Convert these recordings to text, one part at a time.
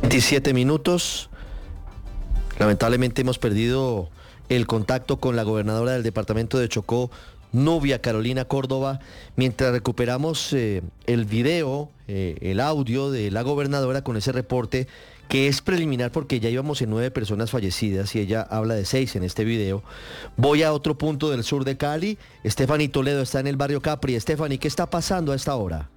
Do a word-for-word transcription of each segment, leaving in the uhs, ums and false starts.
veintisiete minutos. Lamentablemente hemos perdido el contacto con la gobernadora del departamento de Chocó, Nubia Carolina Córdoba, mientras recuperamos eh, el video, eh, el audio de la gobernadora con ese reporte que es preliminar porque ya íbamos en nueve personas fallecidas y ella habla de seis en este video. Voy a otro punto del sur de Cali. Stephanie Toledo está en el barrio Capri. Stephanie, ¿qué está pasando a esta hora?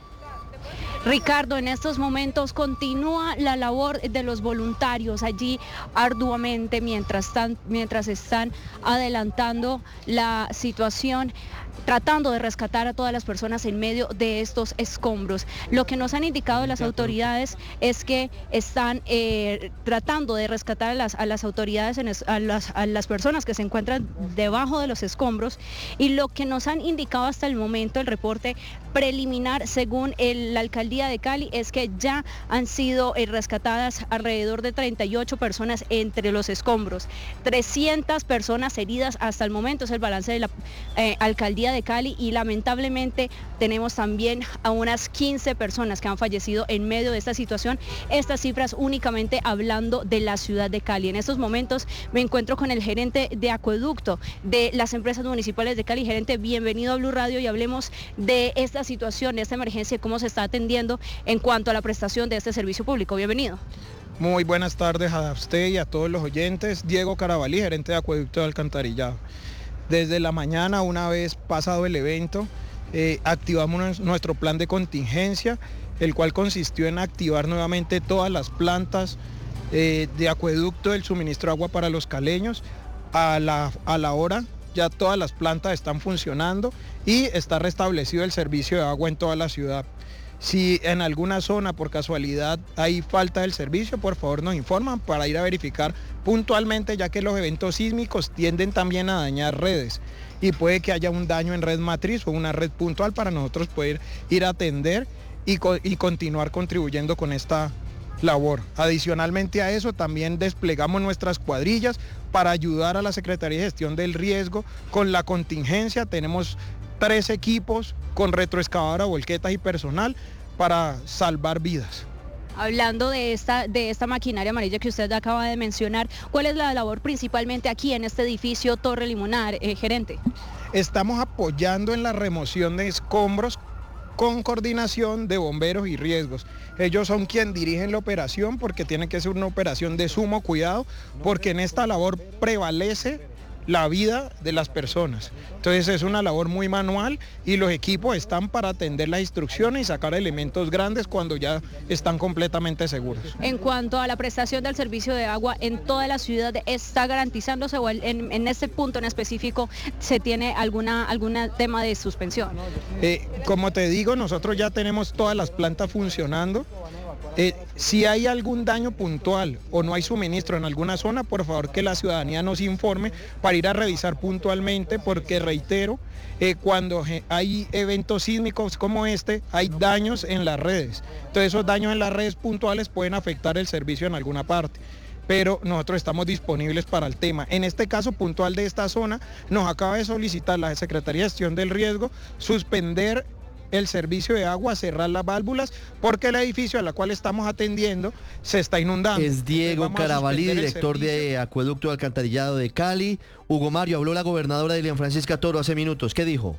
Ricardo, en estos momentos continúa la labor de los voluntarios allí arduamente mientras están, mientras están adelantando la situación, tratando de rescatar a todas las personas en medio de estos escombros. Lo que nos han indicado las autoridades es que están eh, tratando de rescatar a las, a las autoridades, en es, a, las, a las personas que se encuentran debajo de los escombros, y lo que nos han indicado hasta el momento, el reporte preliminar según el, la alcaldía de Cali, es que ya han sido eh, rescatadas alrededor de treinta y ocho personas entre los escombros, trescientas personas heridas hasta el momento, es el balance de la eh, alcaldía de Cali, y lamentablemente tenemos también a unas quince personas que han fallecido en medio de esta situación. Estas cifras únicamente hablando de la ciudad de Cali. En estos momentos me encuentro con el gerente de acueducto de las empresas municipales de Cali. Gerente, bienvenido a Blue Radio y hablemos de esta situación, de esta emergencia y cómo se está atendiendo en cuanto a la prestación de este servicio público. Bienvenido. Muy buenas tardes a usted y a todos los oyentes. Diego Carabalí, gerente de acueducto de Alcantarillado. Desde la mañana, una vez pasado el evento, eh, activamos nuestro plan de contingencia, el cual consistió en activar nuevamente todas las plantas eh, de acueducto del suministro de agua para los caleños. A la, a la hora ya todas las plantas están funcionando y está restablecido el servicio de agua en toda la ciudad. Si en alguna zona por casualidad hay falta del servicio, por favor nos informan para ir a verificar puntualmente, ya que los eventos sísmicos tienden también a dañar redes y puede que haya un daño en red matriz o una red puntual para nosotros poder ir a atender y, co y continuar contribuyendo con esta labor. Adicionalmente a eso, también desplegamos nuestras cuadrillas para ayudar a la Secretaría de Gestión del Riesgo con la contingencia. Tenemos tres equipos con retroexcavadora, volquetas y personal para salvar vidas. Hablando de esta, de esta maquinaria amarilla que usted acaba de mencionar, ¿cuál es la labor principalmente aquí en este edificio Torre Limonar, eh, gerente? Estamos apoyando en la remoción de escombros con coordinación de bomberos y riesgos. Ellos son quienes dirigen la operación porque tiene que ser una operación de sumo cuidado, porque en esta labor prevalece la vida de las personas. Entonces es una labor muy manual y los equipos están para atender las instrucciones y sacar elementos grandes cuando ya están completamente seguros. En cuanto a la prestación del servicio de agua en toda la ciudad, ¿está garantizándose o en, en este punto en específico se tiene alguna alguna tema de suspensión? Eh, como te digo, nosotros ya tenemos todas las plantas funcionando. Eh, si hay algún daño puntual o no hay suministro en alguna zona, por favor que la ciudadanía nos informe para ir a revisar puntualmente, porque reitero, eh, cuando hay eventos sísmicos como este, hay daños en las redes. Entonces esos daños en las redes puntuales pueden afectar el servicio en alguna parte, pero nosotros estamos disponibles para el tema. En este caso puntual de esta zona, nos acaba de solicitar la Secretaría de Gestión del Riesgo suspender el servicio de agua, cerrar las válvulas, porque el edificio al cual estamos atendiendo se está inundando. Es Diego Carabalí, director de Acueducto de Alcantarillado de Cali. Hugo Mario, habló la gobernadora Dilian Francisca Toro hace minutos. ¿Qué dijo?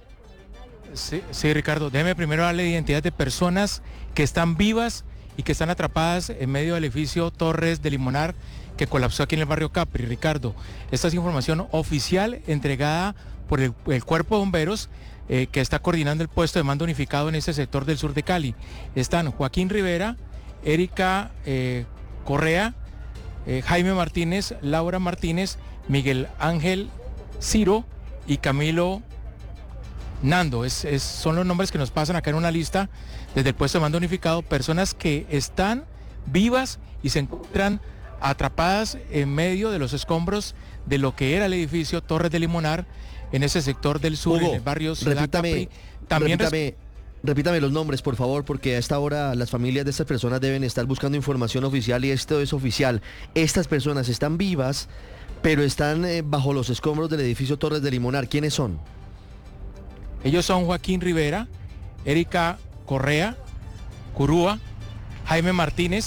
Sí, sí, Ricardo, déjeme primero darle identidad de personas que están vivas y que están atrapadas en medio del edificio Torres de Limonar que colapsó aquí en el barrio Capri. Ricardo, esta es información oficial entregada por el, el Cuerpo de Bomberos, Eh, que está coordinando el puesto de mando unificado en este sector del sur de Cali. Están Joaquín Rivera, Erika eh, Correa, eh, Jaime Martínez, Laura Martínez, Miguel Ángel Ciro y Camilo Nando. Es, es, son los nombres que nos pasan acá en una lista desde el puesto de mando unificado, personas que están vivas y se encuentran atrapadas en medio de los escombros de lo que era el edificio Torres de Limonar, en ese sector del sur, Hugo, en el barrio Ciudad repítame, Capri. También repítame, repítame los nombres, por favor, porque a esta hora las familias de estas personas deben estar buscando información oficial y esto es oficial. Estas personas están vivas, pero están eh, bajo los escombros del edificio Torres de Limonar. ¿Quiénes son? Ellos son Joaquín Rivera, Erika Correa, Curúa, Jaime Martínez,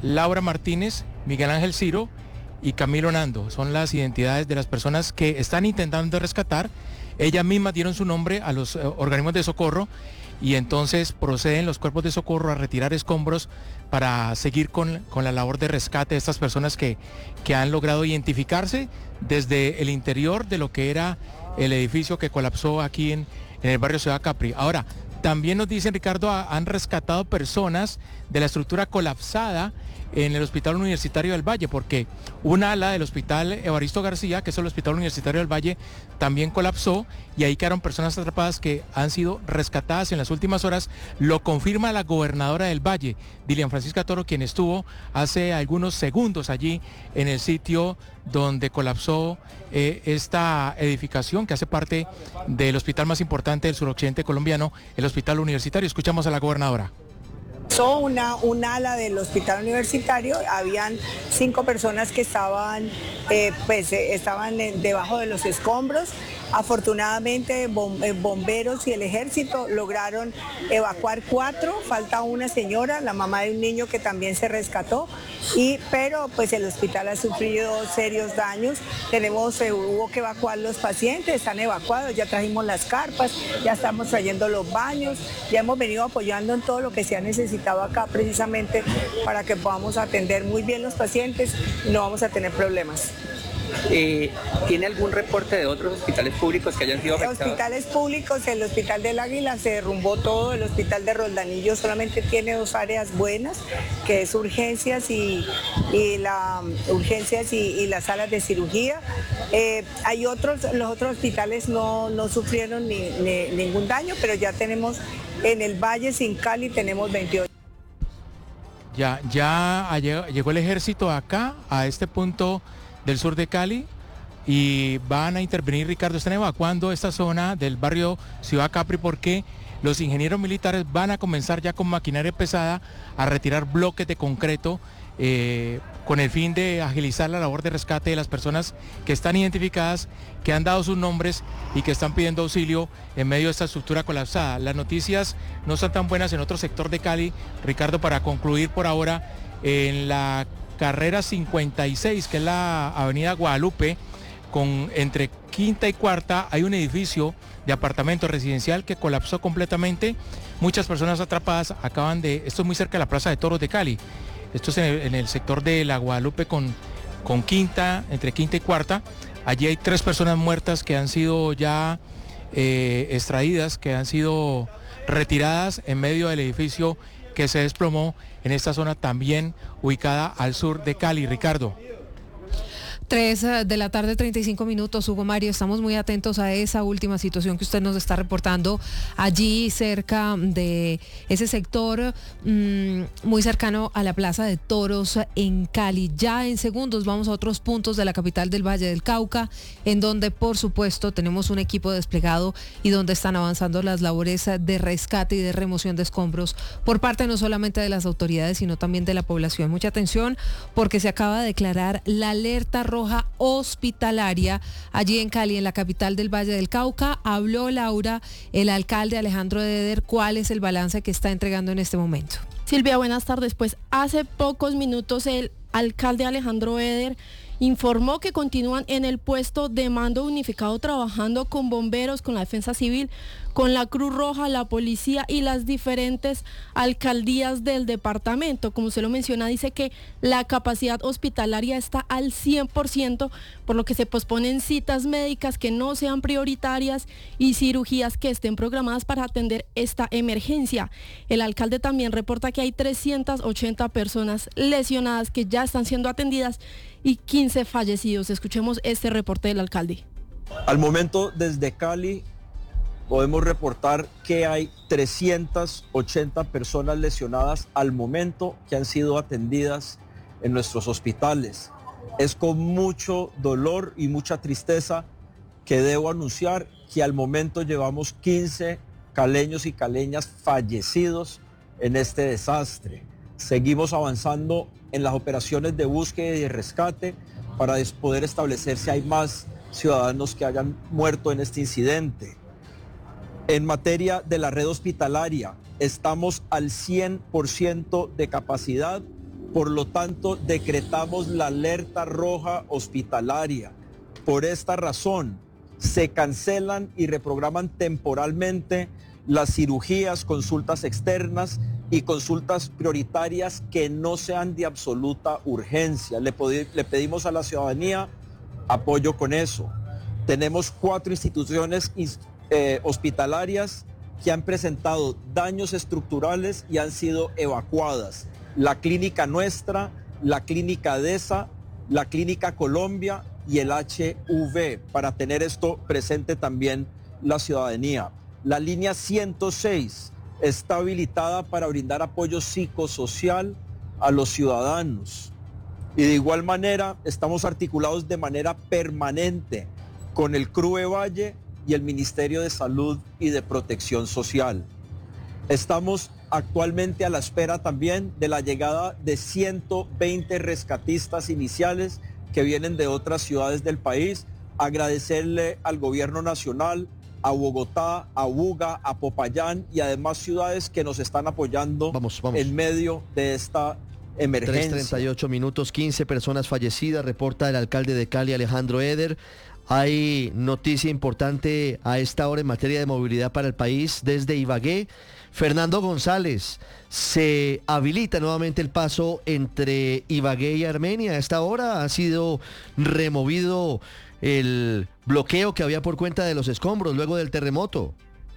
Laura Martínez, Miguel Ángel Ciro y Camilo Nando. Son las identidades de las personas que están intentando rescatar. Ellas mismas dieron su nombre a los eh, organismos de socorro y entonces proceden los cuerpos de socorro a retirar escombros para seguir con, con la labor de rescate de estas personas que, que han logrado identificarse desde el interior de lo que era el edificio que colapsó aquí en, en el barrio Ciudad Capri. Ahora, también nos dicen, Ricardo, a, han rescatado personas de la estructura colapsada en el Hospital Universitario del Valle, porque una ala del Hospital Evaristo García, que es el Hospital Universitario del Valle, también colapsó y ahí quedaron personas atrapadas que han sido rescatadas en las últimas horas. Lo confirma la gobernadora del Valle, Dilian Francisca Toro, quien estuvo hace algunos segundos allí en el sitio donde colapsó eh, esta edificación que hace parte del hospital más importante del suroccidente colombiano, el Hospital Universitario. Escuchamos a la gobernadora. Una, un ala del hospital universitario, habían cinco personas que estaban, eh, pues, eh, estaban debajo de los escombros. Afortunadamente bomberos y el ejército lograron evacuar cuatro, falta una señora, la mamá de un niño que también se rescató, y, pero pues el hospital ha sufrido serios daños. Tenemos, eh, hubo que evacuar los pacientes, están evacuados, ya trajimos las carpas, ya estamos trayendo los baños, ya hemos venido apoyando en todo lo que se ha necesitado acá precisamente para que podamos atender muy bien los pacientes y no vamos a tener problemas. Eh, ¿Tiene algún reporte de otros hospitales públicos que hayan sido afectados? Hospitales públicos, el Hospital del Águila se derrumbó todo, el Hospital de Roldanillo solamente tiene dos áreas buenas, que es urgencias y, y, la, urgencias y, y las salas de cirugía. Eh, hay otros, los otros hospitales no, no sufrieron ni, ni, ningún daño, pero ya tenemos en el Valle, sin Cali, tenemos veintiocho. Ya, ya llegó el ejército acá, a este punto del sur de Cali, y van a intervenir, Ricardo, están evacuando esta zona del barrio Ciudad Capri porque los ingenieros militares van a comenzar ya con maquinaria pesada a retirar bloques de concreto eh, con el fin de agilizar la labor de rescate de las personas que están identificadas, que han dado sus nombres y que están pidiendo auxilio en medio de esta estructura colapsada. Las noticias no son tan buenas en otro sector de Cali, Ricardo, para concluir por ahora en la carrera cincuenta y seis, que es la avenida Guadalupe, con entre quinta y cuarta hay un edificio de apartamento residencial que colapsó completamente. Muchas personas atrapadas acaban de, esto es muy cerca de la Plaza de Toros de Cali, esto es en el, en el sector de la Guadalupe con, con quinta, entre quinta y cuarta. Allí hay tres personas muertas que han sido ya eh, extraídas, que han sido retiradas en medio del edificio que se desplomó en esta zona también ubicada al sur de Cali, Ricardo. tres de la tarde, treinta y cinco minutos, Hugo Mario, estamos muy atentos a esa última situación que usted nos está reportando allí cerca de ese sector mmm, muy cercano a la Plaza de Toros en Cali. Ya en segundos vamos a otros puntos de la capital del Valle del Cauca, en donde por supuesto tenemos un equipo desplegado y donde están avanzando las labores de rescate y de remoción de escombros por parte no solamente de las autoridades, sino también de la población. Mucha atención porque se acaba de declarar la alerta roja hospitalaria allí en Cali, en la capital del Valle del Cauca. Habló Laura, el alcalde Alejandro Eder. ¿Cuál es el balance que está entregando en este momento? Silvia, buenas tardes. Pues hace pocos minutos el alcalde Alejandro Eder informó que continúan en el puesto de mando unificado trabajando con bomberos, con la defensa civil, con la Cruz Roja, la policía y las diferentes alcaldías del departamento. Como usted lo menciona, dice que la capacidad hospitalaria está al cien por ciento, por lo que se posponen citas médicas que no sean prioritarias y cirugías que estén programadas para atender esta emergencia. El alcalde también reporta que hay trescientas ochenta personas lesionadas que ya están siendo atendidas y quince fallecidos. Escuchemos este reporte del alcalde. Al momento, desde Cali, podemos reportar que hay trescientas ochenta personas lesionadas al momento que han sido atendidas en nuestros hospitales. Es con mucho dolor y mucha tristeza que debo anunciar que al momento llevamos quince caleños y caleñas fallecidos en este desastre. Seguimos avanzando en las operaciones de búsqueda y de rescate para poder establecer si hay más ciudadanos que hayan muerto en este incidente. En materia de la red hospitalaria, estamos al cien por ciento de capacidad Por lo tanto, decretamos la alerta roja hospitalaria. Por esta razón, se cancelan y reprograman temporalmente las cirugías, consultas externas y consultas prioritarias que no sean de absoluta urgencia. Le, le pedimos a la ciudadanía apoyo con eso. Tenemos cuatro instituciones eh, hospitalarias que han presentado daños estructurales y han sido evacuadas. La Clínica Nuestra, la Clínica DESA, la Clínica Colombia y el H V, para tener esto presente también la ciudadanía. La línea ciento seis está habilitada para brindar apoyo psicosocial a los ciudadanos. Y de igual manera estamos articulados de manera permanente con el C R U E Valle y el Ministerio de Salud y de Protección Social. Estamos actualmente a la espera también de la llegada de ciento veinte rescatistas iniciales que vienen de otras ciudades del país. Agradecerle al gobierno nacional, a Bogotá, a Buga, a Popayán y además ciudades que nos están apoyando vamos, vamos. en medio de esta emergencia. tres treinta y ocho minutos, quince personas fallecidas, reporta el alcalde de Cali, Alejandro Eder. Hay noticia importante a esta hora en materia de movilidad para el país desde Ibagué. Fernando González, se habilita nuevamente el paso entre Ibagué y Armenia. A esta hora ha sido removido el bloqueo que había por cuenta de los escombros luego del terremoto.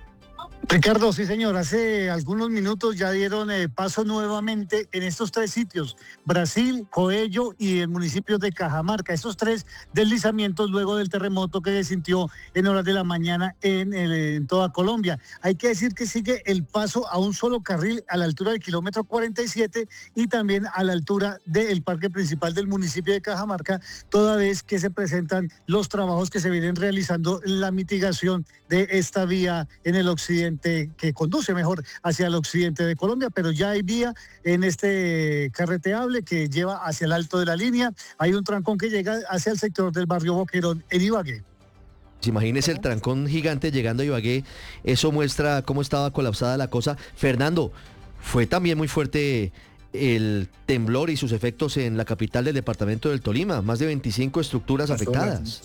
Ricardo, sí señor, hace algunos minutos ya dieron eh, paso nuevamente en estos tres sitios, Brasil, Coello y el municipio de Cajamarca, estos tres deslizamientos luego del terremoto que se sintió en horas de la mañana en, el, en toda Colombia. Hay que decir que sigue el paso a un solo carril a la altura del kilómetro cuarenta y siete y también a la altura del parque principal del municipio de Cajamarca, toda vez que se presentan los trabajos que se vienen realizando en la mitigación de esta vía en el occidente, que conduce mejor hacia el occidente de Colombia, pero ya hay vía en este carreteable que lleva hacia el alto de la línea. Hay un trancón que llega hacia el sector del barrio Boquerón en Ibagué. Imagínese el trancón gigante llegando a Ibagué, eso muestra cómo estaba colapsada la cosa. Fernando, fue también muy fuerte el temblor y sus efectos en la capital del departamento del Tolima, más de veinticinco estructuras afectadas.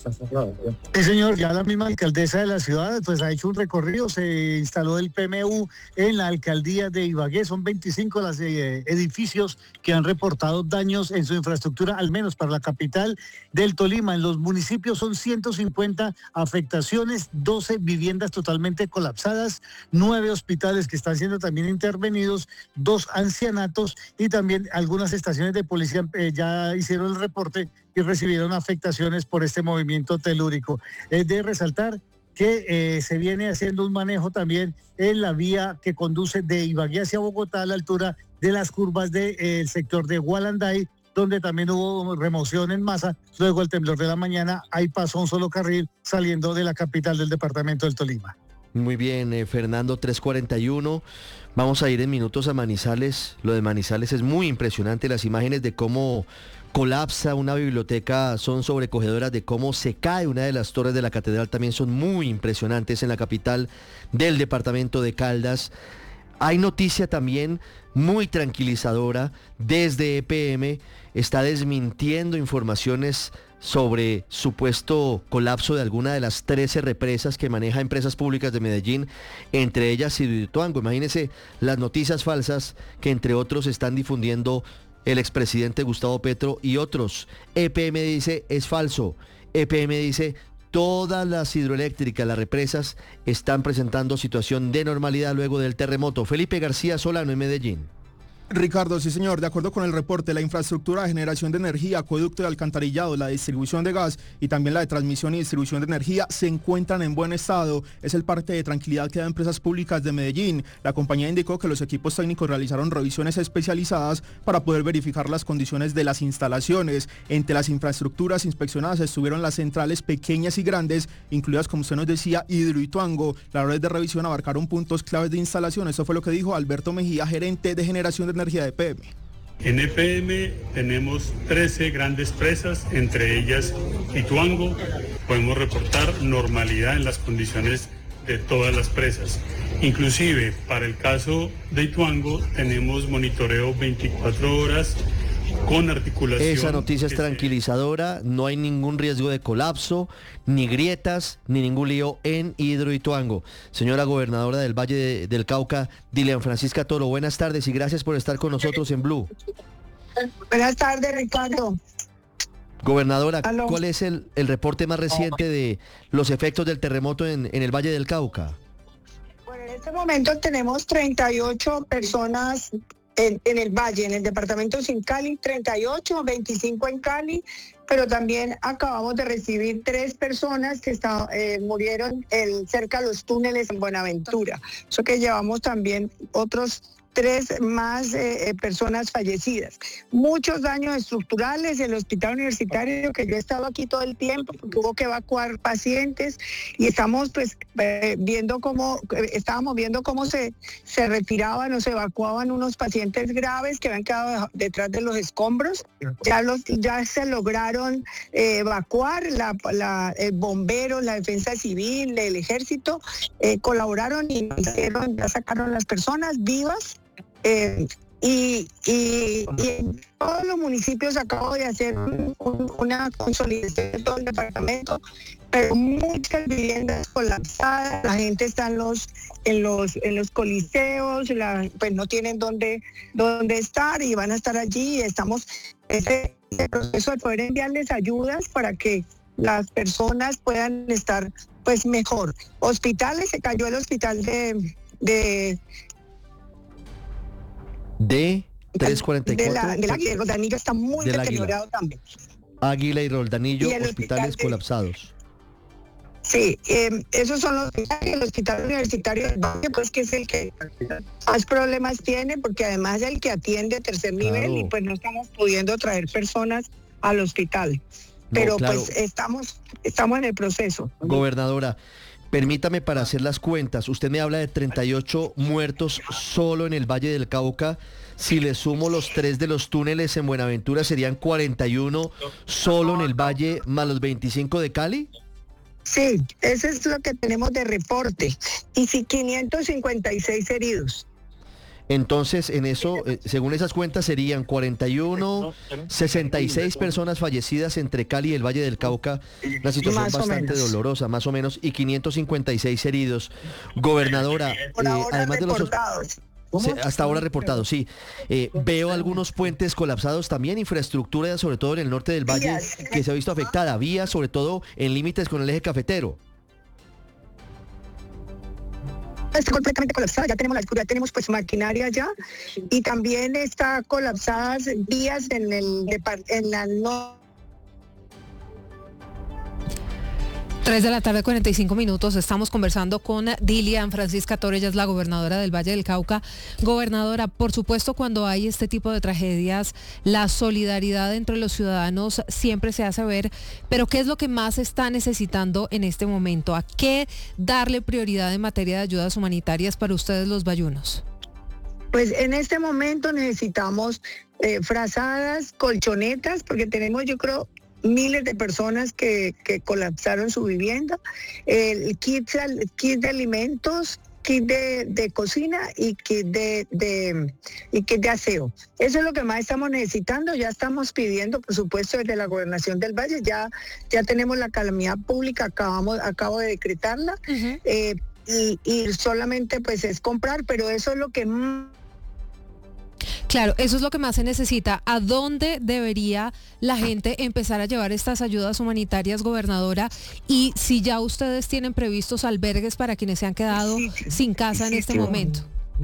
Sí, señor, ya la misma alcaldesa de la ciudad pues ha hecho un recorrido, se instaló el P M U en la alcaldía de Ibagué, son veinticinco los eh, edificios que han reportado daños en su infraestructura, al menos para la capital del Tolima. En los municipios son ciento cincuenta afectaciones, doce viviendas totalmente colapsadas, nueve hospitales que están siendo también intervenidos, dos ancianatos y también algunas estaciones de policía eh, ya hicieron el reporte y recibieron afectaciones por este movimiento telúrico. Es de resaltar que eh, se viene haciendo un manejo también en la vía que conduce de Ibagué hacia Bogotá a la altura de las curvas del de, eh, sector de Gualanday, donde también hubo remoción en masa. Luego el temblor de la mañana, ahí pasó un solo carril saliendo de la capital del departamento del Tolima. Muy bien, eh, Fernando, tres cuarenta y uno. Vamos a ir en minutos a Manizales. Lo de Manizales es muy impresionante. Las imágenes de cómo colapsa una biblioteca son sobrecogedoras, de cómo se cae una de las torres de la catedral también son muy impresionantes en la capital del departamento de Caldas. Hay noticia también muy tranquilizadora desde E P M, está desmintiendo informaciones sobre supuesto colapso de alguna de las trece represas que maneja Empresas Públicas de Medellín, entre ellas Hidroituango. Imagínense las noticias falsas que entre otros están difundiendo el expresidente Gustavo Petro y otros. E P M dice es falso, E P M dice todas las hidroeléctricas, las represas, están presentando situación de normalidad luego del terremoto. Felipe García Solano en Medellín. Ricardo, sí señor, de acuerdo con el reporte, la infraestructura de generación de energía, acueducto de alcantarillado, la distribución de gas y también la de transmisión y distribución de energía se encuentran en buen estado. Es el parte de tranquilidad que da Empresas Públicas de Medellín. La compañía indicó que los equipos técnicos realizaron revisiones especializadas para poder verificar las condiciones de las instalaciones. Entre las infraestructuras inspeccionadas estuvieron las centrales pequeñas y grandes, incluidas, como usted nos decía, Hidroituango. Las labores de revisión abarcaron puntos claves de instalación. Esto fue lo que dijo Alberto Mejía, gerente de generación de energía de E P M. En E P M tenemos trece grandes presas, entre ellas Ituango. Podemos reportar normalidad en las condiciones de todas las presas. Inclusive para el caso de Ituango tenemos monitoreo veinticuatro horas con articulación. Esa noticia es tranquilizadora, no hay ningún riesgo de colapso, ni grietas, ni ningún lío en Hidroituango. Señora gobernadora del Valle de, del Cauca, Dilian Francisca Toro, buenas tardes y gracias por estar con nosotros en Blue. Buenas tardes, Ricardo. Gobernadora, ¿Aló? ¿Cuál es el, el reporte más reciente de los efectos del terremoto en, en el Valle del Cauca? Bueno, en este momento tenemos treinta y ocho personas en, en el Valle, en el departamento sin Cali, treinta y ocho, veinticinco en Cali, pero también acabamos de recibir tres personas que está, eh, murieron el, cerca de los túneles en Buenaventura. Eso que llevamos también otros tres más eh, personas fallecidas. Muchos daños estructurales, el hospital universitario, que yo he estado aquí todo el tiempo, tuvo que evacuar pacientes y estamos pues eh, viendo cómo, eh, estábamos viendo cómo se, se retiraban o se evacuaban unos pacientes graves que habían quedado detrás de los escombros. Ya, los, ya se lograron eh, evacuar, la, la, el bombero, la defensa civil, el ejército, eh, colaboraron y hicieron, ya sacaron las personas vivas. Eh, y, y, y en todos los municipios acabo de hacer un, un, una consolidación de todo el departamento, pero muchas viviendas colapsadas, la gente está en los en los en los coliseos, la, pues no tienen dónde dónde estar y van a estar allí. Y estamos ese, ese proceso de poder enviarles ayudas para que las personas puedan estar pues mejor. Hospitales, se cayó el hospital de de De trescientos cuarenta y cuatro. De la, de la Águila y Roldanillo está muy Del deteriorado Águila. también. Águila y Roldanillo, Y el hospitales hospital de- colapsados. Sí, eh, esos son los hospitales. El hospital universitario del Valle, pues que es el que más problemas tiene, porque además es el que atiende a tercer nivel Claro. y pues no estamos pudiendo traer personas al hospital. Pero claro. pues estamos, estamos en el proceso. Gobernadora, permítame para hacer las cuentas. Usted me habla de treinta y ocho muertos solo en el Valle del Cauca. Si le sumo los tres de los túneles en Buenaventura, serían cuarenta y uno solo en el Valle, más los veinticinco de Cali. Sí, eso es lo que tenemos de reporte. Y sí, quinientos cincuenta y seis heridos. Entonces, en eso, eh, según esas cuentas, serían cuarenta y uno, sesenta y seis personas fallecidas entre Cali y el Valle del Cauca. Una situación Más o bastante menos. dolorosa, más o menos, y quinientos cincuenta y seis heridos. Gobernadora, Por eh, ahora además de los... reportados. Se- hasta ahora reportado, sí. Eh, veo algunos puentes colapsados también, infraestructura, sobre todo en el norte del valle, Vías. que se ha visto afectada. Vías, sobre todo en límites con el eje cafetero. Está completamente colapsada, ya tenemos la ya tenemos pues maquinaria ya y también está colapsadas vías en el depart- en la no tres de la tarde, cuarenta y cinco minutos. Estamos conversando con Dilian Francisca Toro, ella es la gobernadora del Valle del Cauca. Gobernadora, por supuesto, cuando hay este tipo de tragedias, la solidaridad entre los ciudadanos siempre se hace ver, pero ¿qué es lo que más está necesitando en este momento? ¿A qué darle prioridad en materia de ayudas humanitarias para ustedes los bayunos? Pues en este momento necesitamos eh, frazadas, colchonetas, porque tenemos, yo creo, miles de personas que, que colapsaron su vivienda, el kit, el kit de alimentos, kit de, de cocina y kit de, de, y kit de aseo. Eso es lo que más estamos necesitando. Ya estamos pidiendo, por supuesto, desde la Gobernación del Valle, ya, ya tenemos la calamidad pública, acabamos, acabo de decretarla, Uh-huh. eh, y, y solamente pues es comprar, pero eso es lo que... Claro, eso es lo que más se necesita. ¿A dónde debería la gente empezar a llevar estas ayudas humanitarias, gobernadora? Y si ya ustedes tienen previstos albergues para quienes se han quedado sin casa en este momento.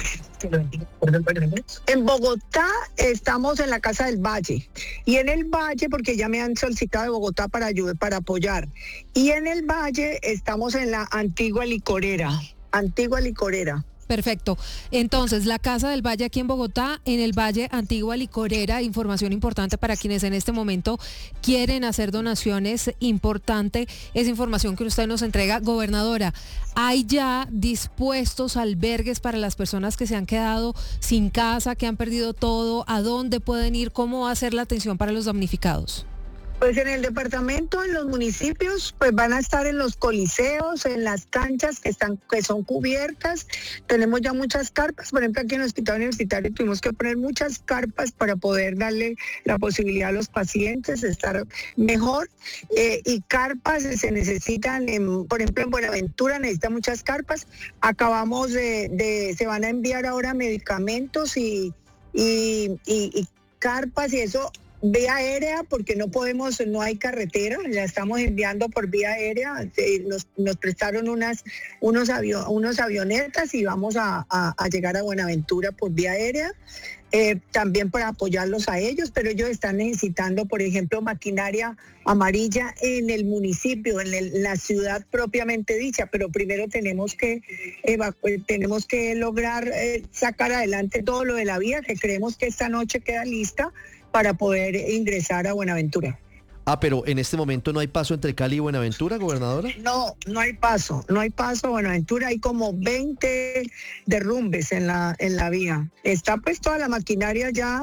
En Bogotá estamos en la Casa del Valle y en el Valle, porque ya me han solicitado de Bogotá para ayudar, para apoyar, y en el Valle estamos en la Antigua Licorera, Antigua Licorera. Perfecto. Entonces, la Casa del Valle aquí en Bogotá, en el Valle Antigua Licorera, información importante para quienes en este momento quieren hacer donaciones, importante esa información que usted nos entrega. Gobernadora, ¿hay ya dispuestos albergues para las personas que se han quedado sin casa, que han perdido todo? ¿A dónde pueden ir? ¿Cómo va a ser la atención para los damnificados? Pues en el departamento, en los municipios, pues van a estar en los coliseos, en las canchas que están, que son cubiertas. Tenemos ya muchas carpas, por ejemplo aquí en el hospital universitario tuvimos que poner muchas carpas para poder darle la posibilidad a los pacientes de estar mejor. Eh, y carpas se necesitan, en, por ejemplo en Buenaventura necesitan muchas carpas. Acabamos de, de se van a enviar ahora medicamentos y, y, y, y carpas y eso. Vía aérea, porque no podemos, no hay carretera, la estamos enviando por vía aérea, nos, nos prestaron unas, unos, avio, unos avionetas y vamos a, a, a llegar a Buenaventura por vía aérea, eh, también para apoyarlos a ellos, pero ellos están necesitando, por ejemplo, maquinaria amarilla en el municipio, en, el, en la ciudad propiamente dicha, pero primero tenemos que, evacu- tenemos que lograr eh, sacar adelante todo lo de la vía, que creemos que esta noche queda lista, para poder ingresar a Buenaventura. Ah, pero en este momento no hay paso entre Cali y Buenaventura, gobernadora. No, no hay paso, no hay paso a Buenaventura, hay como veinte derrumbes en la, en la vía. Está pues toda la maquinaria ya.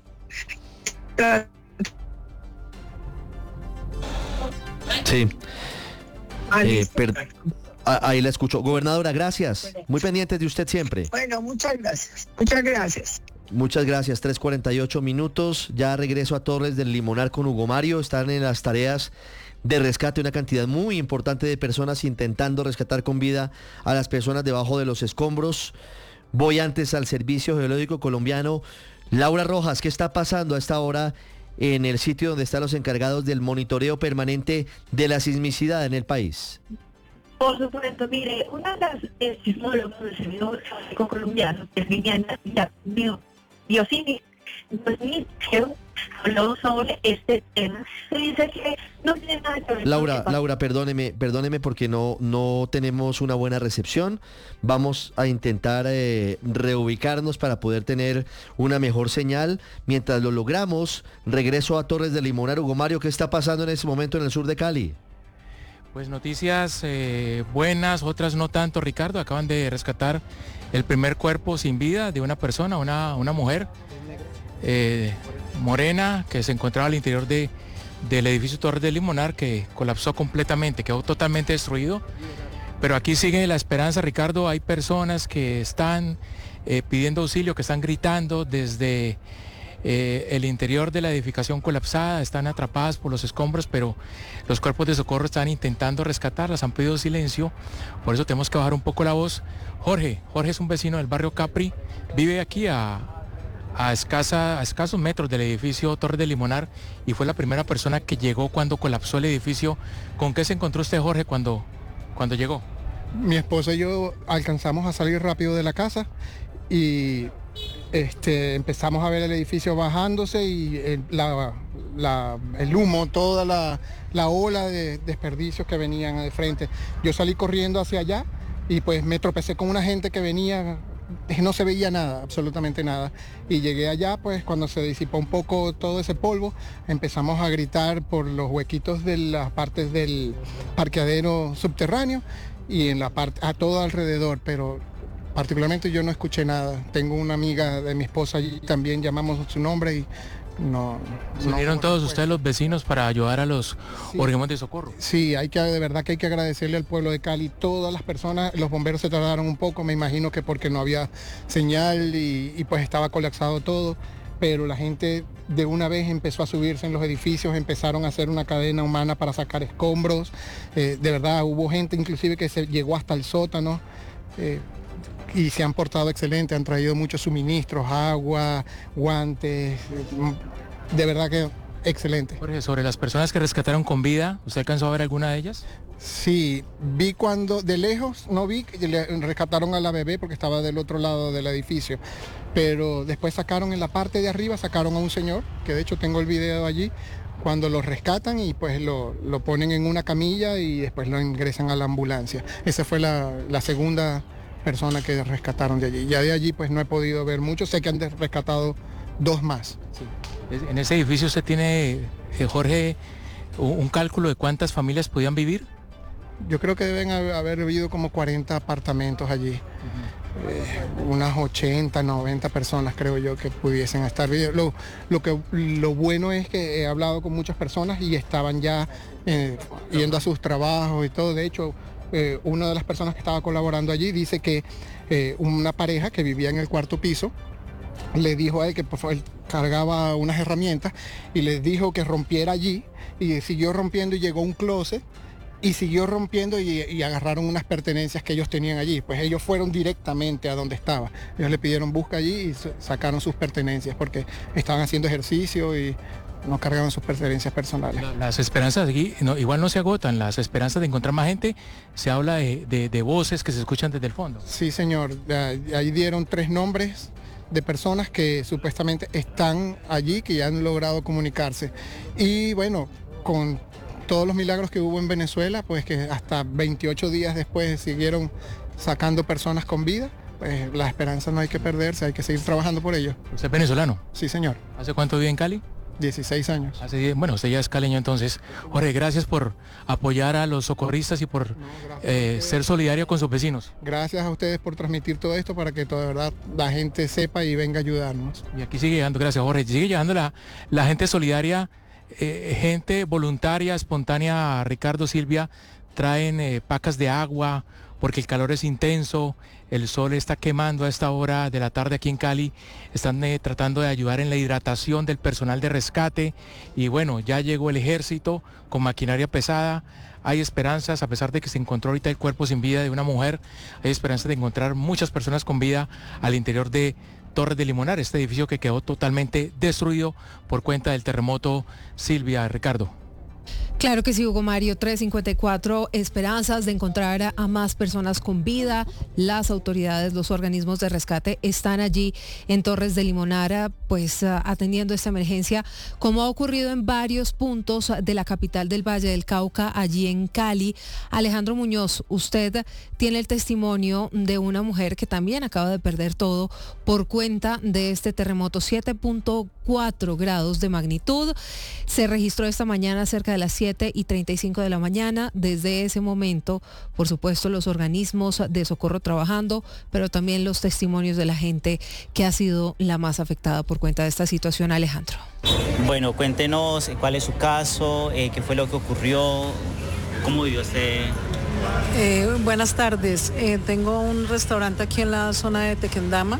Sí. Eh, per- ahí la escucho. Gobernadora, gracias. Muy pendientes de usted siempre. Bueno, muchas gracias, muchas gracias. Muchas gracias, tres cuarenta y ocho minutos, ya regreso a Torres del Limonar con Hugo Mario, están en las tareas de rescate una cantidad muy importante de personas intentando rescatar con vida a las personas debajo de los escombros. Voy antes al Servicio Geológico Colombiano. Laura Rojas, ¿qué está pasando a esta hora en el sitio donde están los encargados del monitoreo permanente de la sismicidad en el país? Por supuesto, mire, una de las eh, sismólogos del Servicio Geológico Colombiano, que es Viviana Biosini, dos mil habló sobre este tema. Se dice que no tiene nada que ver. Laura, Laura, perdóneme, perdóneme porque no, no tenemos una buena recepción. Vamos a intentar eh, reubicarnos para poder tener una mejor señal. Mientras lo logramos, regreso a Torres del Limonar. Hugo Mario, ¿qué está pasando en este momento en el sur de Cali? Pues noticias eh, buenas, otras no tanto, Ricardo. Acaban de rescatar el primer cuerpo sin vida de una persona, una, una mujer eh, morena que se encontraba al interior de, del edificio Torres del Limonar, que colapsó completamente, quedó totalmente destruido. Pero aquí sigue la esperanza, Ricardo. Hay personas que están eh, pidiendo auxilio, que están gritando desde Eh, el interior de la edificación colapsada, están atrapadas por los escombros, pero los cuerpos de socorro están intentando rescatarlas, han pedido silencio, por eso tenemos que bajar un poco la voz. Jorge, Jorge es un vecino del barrio Capri, vive aquí a, a, escasa, a escasos metros del edificio Torres del Limonar y fue la primera persona que llegó cuando colapsó el edificio. ¿Con qué se encontró usted, Jorge, cuando, cuando llegó? Mi esposa y yo alcanzamos a salir rápido de la casa y Este, empezamos a ver el edificio bajándose y el, la, la, el humo, toda la, la ola de desperdicios que venían de frente. Yo salí corriendo hacia allá y pues me tropecé con una gente que venía, no se veía nada, absolutamente nada. Y llegué allá, pues cuando se disipó un poco todo ese polvo, empezamos a gritar por los huequitos de las partes del parqueadero subterráneo y en la parte, a todo alrededor, pero particularmente yo no escuché nada. Tengo una amiga de mi esposa y también llamamos su nombre y no... ¿Se unieron no, todos ustedes los vecinos para ayudar a los sí, organismos de socorro? Sí, hay que, de verdad que hay que agradecerle al pueblo de Cali. Todas las personas, los bomberos se tardaron un poco, me imagino que porque no había señal y, y pues estaba colapsado todo, pero la gente de una vez empezó a subirse en los edificios, empezaron a hacer una cadena humana para sacar escombros. Eh, de verdad, hubo gente inclusive que se llegó hasta el sótano. Eh, y se han portado excelente, han traído muchos suministros, agua, guantes, de verdad que excelente. Jorge, sobre las personas que rescataron con vida, ¿usted alcanzó a ver alguna de ellas? Sí, vi cuando, de lejos no vi, le rescataron a la bebé porque estaba del otro lado del edificio, pero después sacaron en la parte de arriba, sacaron a un señor, que de hecho tengo el video allí, cuando lo rescatan y pues lo, lo ponen en una camilla y después lo ingresan a la ambulancia. Esa fue la, la segunda persona que rescataron de allí. Ya de allí pues no he podido ver mucho, sé que han rescatado dos más. Sí. En ese edificio usted tiene, eh, Jorge, un cálculo de cuántas familias podían vivir. Yo creo que deben haber habido como cuarenta apartamentos allí. Uh-huh. eh, unas ochenta, noventa personas creo yo que pudiesen estar vivos. Lo, lo, que, lo bueno es que he hablado con muchas personas y estaban ya eh, yendo a sus trabajos y todo. De hecho, eh, una de las personas que estaba colaborando allí dice que eh, una pareja que vivía en el cuarto piso le dijo a él que por favor, él cargaba unas herramientas y les dijo que rompiera allí y siguió rompiendo y llegó a un closet y siguió rompiendo y, y agarraron unas pertenencias que ellos tenían allí. Pues ellos fueron directamente a donde estaba. Ellos le pidieron busca allí y sacaron sus pertenencias porque estaban haciendo ejercicio y no cargaban sus pertenencias personales. Las esperanzas aquí no, igual no se agotan, las esperanzas de encontrar más gente, se habla de, de, de voces que se escuchan desde el fondo. Sí, señor. Ahí dieron tres nombres de personas que supuestamente están allí, que ya han logrado comunicarse. Y bueno, con todos los milagros que hubo en Venezuela, pues que hasta veintiocho días después siguieron sacando personas con vida, pues la esperanza no hay que perderse, hay que seguir trabajando por ello. ¿Usted es venezolano? Sí, señor. ¿Hace cuánto vive en Cali? dieciséis años. Hace, bueno, usted ya es caleño entonces. Jorge, gracias por apoyar a los socorristas y por no, eh, ser solidario con sus vecinos. Gracias a ustedes por transmitir todo esto para que toda verdad la gente sepa y venga a ayudarnos. Y aquí sigue llegando, gracias Jorge, sigue llegando la, la gente solidaria, eh, gente voluntaria, espontánea. Ricardo, Silvia, traen eh, pacas de agua porque el calor es intenso, el sol está quemando a esta hora de la tarde aquí en Cali, están eh, tratando de ayudar en la hidratación del personal de rescate y bueno, ya llegó el ejército con maquinaria pesada, hay esperanzas, a pesar de que se encontró ahorita el cuerpo sin vida de una mujer, hay esperanzas de encontrar muchas personas con vida al interior de Torres de Limonar, este edificio que quedó totalmente destruido por cuenta del terremoto. Silvia, Ricardo. Claro que sí, Hugo Mario, tres cincuenta y cuatro, esperanzas de encontrar a más personas con vida. Las autoridades, los organismos de rescate están allí en Torres de Limonar, pues atendiendo esta emergencia, como ha ocurrido en varios puntos de la capital del Valle del Cauca, allí en Cali. Alejandro Muñoz, usted tiene el testimonio de una mujer que también acaba de perder todo por cuenta de este terremoto, siete punto cuatro grados de magnitud. Se registró esta mañana cerca de las siete y treinta y cinco de la mañana. Desde ese momento, por supuesto, los organismos de socorro trabajando, pero también los testimonios de la gente que ha sido la más afectada por cuenta de esta situación. Alejandro. Bueno, cuéntenos cuál es su caso, eh, qué fue lo que ocurrió, cómo vivió este... Eh, buenas tardes, eh, tengo un restaurante aquí en la zona de Tequendama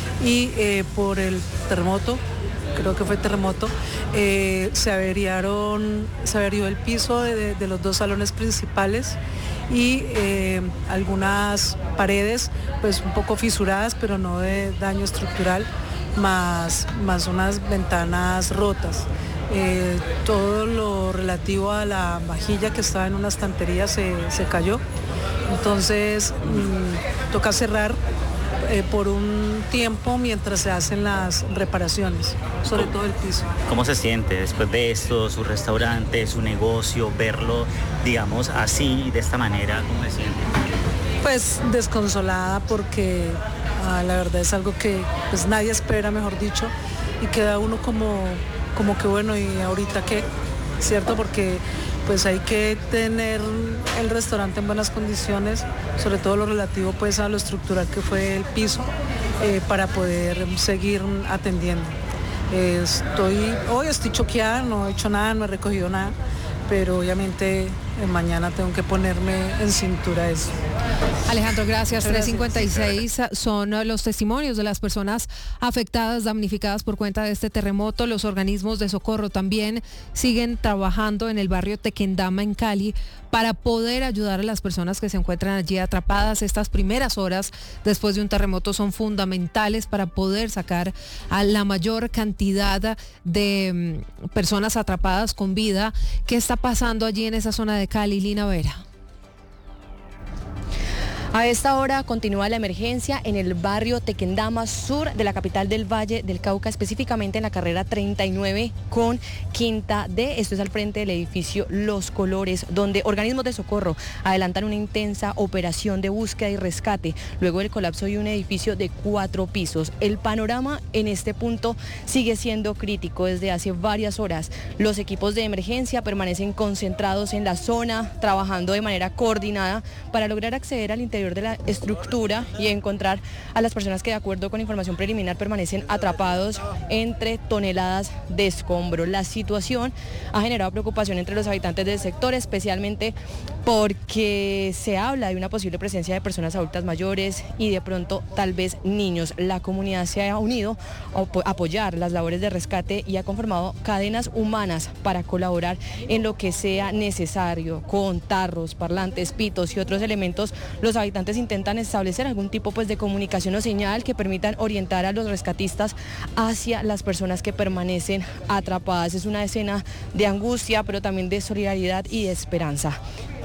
y eh, por el terremoto, creo que fue terremoto, eh, se averiaron, se averió el piso de, de los dos salones principales y eh, algunas paredes pues un poco fisuradas, pero no de daño estructural, más, más unas ventanas rotas. Eh, todo lo relativo a la vajilla que estaba en una estantería se, se cayó, entonces mmm, toca cerrar Eh, por un tiempo mientras se hacen las reparaciones, sobre todo el piso. ¿Cómo se siente después de esto, su restaurante, su negocio, verlo, digamos, así, de esta manera? ¿Cómo se siente? Pues desconsolada porque ah, la verdad es algo que pues nadie espera, mejor dicho, y queda uno como, como que bueno, ¿y ahorita qué? ¿Cierto? Porque pues hay que tener el restaurante en buenas condiciones, sobre todo lo relativo pues a lo estructural que fue el piso, eh, para poder seguir atendiendo. Eh, estoy, hoy estoy choqueada, no he hecho nada, no he recogido nada, pero obviamente eh, mañana tengo que ponerme en cintura eso. Alejandro, gracias. tres cincuenta y seis son los testimonios de las personas afectadas, damnificadas por cuenta de este terremoto. Los organismos de socorro también siguen trabajando en el barrio Tequendama en Cali para poder ayudar a las personas que se encuentran allí atrapadas. Estas primeras horas después de un terremoto son fundamentales para poder sacar a la mayor cantidad de personas atrapadas con vida. ¿Qué está pasando allí en esa zona de Cali, Lina Vera? A esta hora continúa la emergencia en el barrio Tequendama Sur de la capital del Valle del Cauca, específicamente en la carrera treinta y nueve con Quinta D. Esto es al frente del edificio Los Colores, donde organismos de socorro adelantan una intensa operación de búsqueda y rescate luego del colapso de un edificio de cuatro pisos. El panorama en este punto sigue siendo crítico desde hace varias horas. Los equipos de emergencia permanecen concentrados en la zona, trabajando de manera coordinada para lograr acceder al interior interior de la estructura y encontrar a las personas que, de acuerdo con información preliminar, permanecen atrapados entre toneladas de escombro. La situación ha generado preocupación entre los habitantes del sector, especialmente porque se habla de una posible presencia de personas adultas mayores y de pronto tal vez niños. La comunidad se ha unido a apoyar las labores de rescate y ha conformado cadenas humanas para colaborar en lo que sea necesario. Con tarros, parlantes, pitos y otros elementos, los habitantes intentan establecer algún tipo pues, de comunicación o señal que permitan orientar a los rescatistas hacia las personas que permanecen atrapadas. Es una escena de angustia, pero también de solidaridad y de esperanza.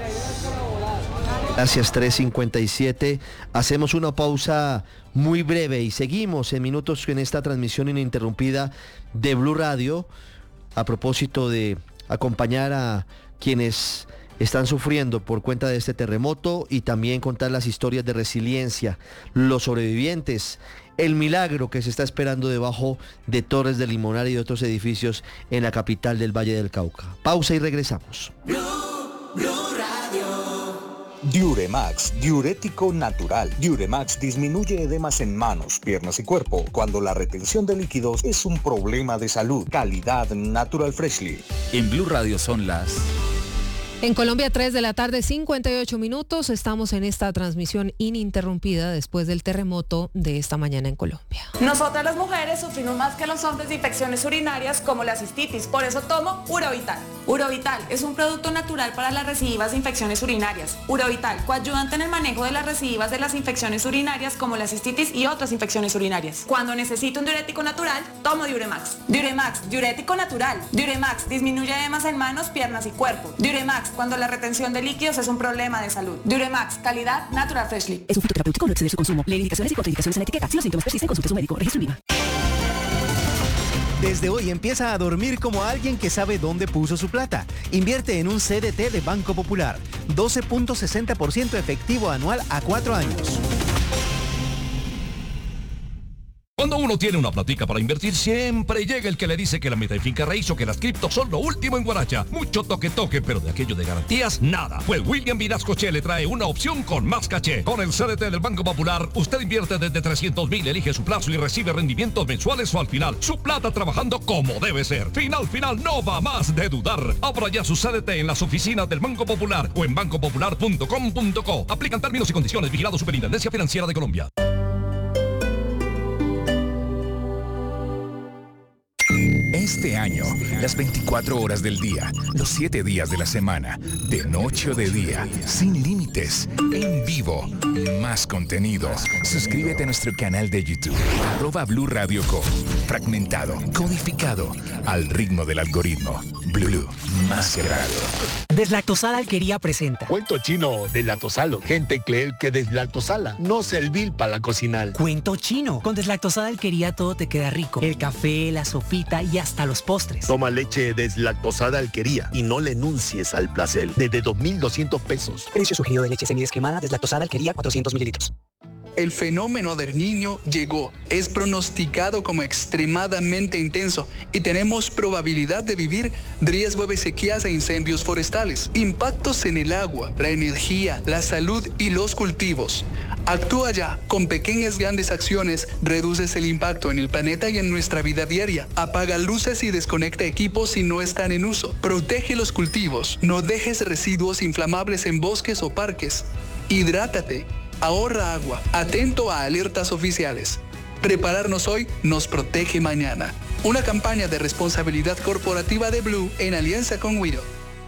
Gracias, tres cincuenta y siete. Hacemos una pausa muy breve y seguimos en minutos en esta transmisión ininterrumpida de Blue Radio a propósito de acompañar a quienes están sufriendo por cuenta de este terremoto y también contar las historias de resiliencia, los sobrevivientes, el milagro que se está esperando debajo de Torres del Limonar y de otros edificios en la capital del Valle del Cauca. Pausa y regresamos. Blue, Blue Radio. Diuremax, diurético natural. Diuremax disminuye edemas en manos, piernas y cuerpo cuando la retención de líquidos es un problema de salud. Calidad Natural Freshly. En Blue Radio son las... En Colombia, tres de la tarde, cincuenta y ocho minutos. Estamos en esta transmisión ininterrumpida después del terremoto de esta mañana en Colombia. Nosotras las mujeres sufrimos más que los hombres de infecciones urinarias como la cistitis. Por eso tomo Urovital. Urovital es un producto natural para las recidivas de infecciones urinarias. Urovital, coadyuvante en el manejo de las recidivas de las infecciones urinarias como la cistitis y otras infecciones urinarias. Cuando necesito un diurético natural, tomo Diuremax. Diuremax, diurético natural. Diuremax disminuye edemas en manos, piernas y cuerpo. Diuremax, cuando la retención de líquidos es un problema de salud. Diuremax, calidad Natural Freshly. Es un fitoterapéutico, no exceder su consumo. Lee indicaciones y contraindicaciones en la etiqueta. Si los síntomas persisten, consulte a su médico. Registro INVIMA. Desde hoy empieza a dormir como alguien que sabe dónde puso su plata. Invierte en un C D T de Banco Popular. doce punto sesenta por ciento efectivo anual a cuatro años. Cuando uno tiene una platica para invertir, siempre llega el que le dice que la meta de finca raíz o que las criptos son lo último en Guaracha. Mucho toque toque, pero de aquello de garantías, nada. Pues William Vinasco Che le trae una opción con más caché. Con el C D T del Banco Popular, usted invierte desde trescientos mil, elige su plazo y recibe rendimientos mensuales o al final. Su plata trabajando como debe ser. Final, final, no va más de dudar. Abra ya su C D T en las oficinas del Banco Popular o en banco popular punto com punto co. Aplican términos y condiciones. Vigilado Superintendencia Financiera de Colombia. Este año, las veinticuatro horas del día, los siete días de la semana, de noche o de día, sin límites, en vivo, más contenido. Suscríbete a nuestro canal de YouTube, arroba Blue Radio Co. Fragmentado, codificado, al ritmo del algoritmo. Blue, más grado. Deslactosada Alquería presenta. Cuento chino, deslactosalo. Gente cree que deslactosala no servir para la cocinar. Cuento chino. Con Deslactosada Alquería todo te queda rico. El café, la sopita y hasta los postres. Toma leche deslactosada Alquería y no le enuncies al placer. Desde dos mil doscientos pesos. Precio sugerido de leche semidescremada Deslactosada Alquería cuatrocientos mililitros. El fenómeno del Niño llegó, es pronosticado como extremadamente intenso y tenemos probabilidad de vivir riesgo de sequías e incendios forestales, impactos en el agua, la energía, la salud y los cultivos. Actúa ya, con pequeñas grandes acciones reduces el impacto en el planeta y en nuestra vida diaria. Apaga luces y desconecta equipos si no están en uso. Protege los cultivos, no dejes residuos inflamables en bosques o parques. Hidrátate. Ahorra agua, atento a alertas oficiales. Prepararnos hoy nos protege mañana. Una campaña de responsabilidad corporativa de Blue en alianza con Wido.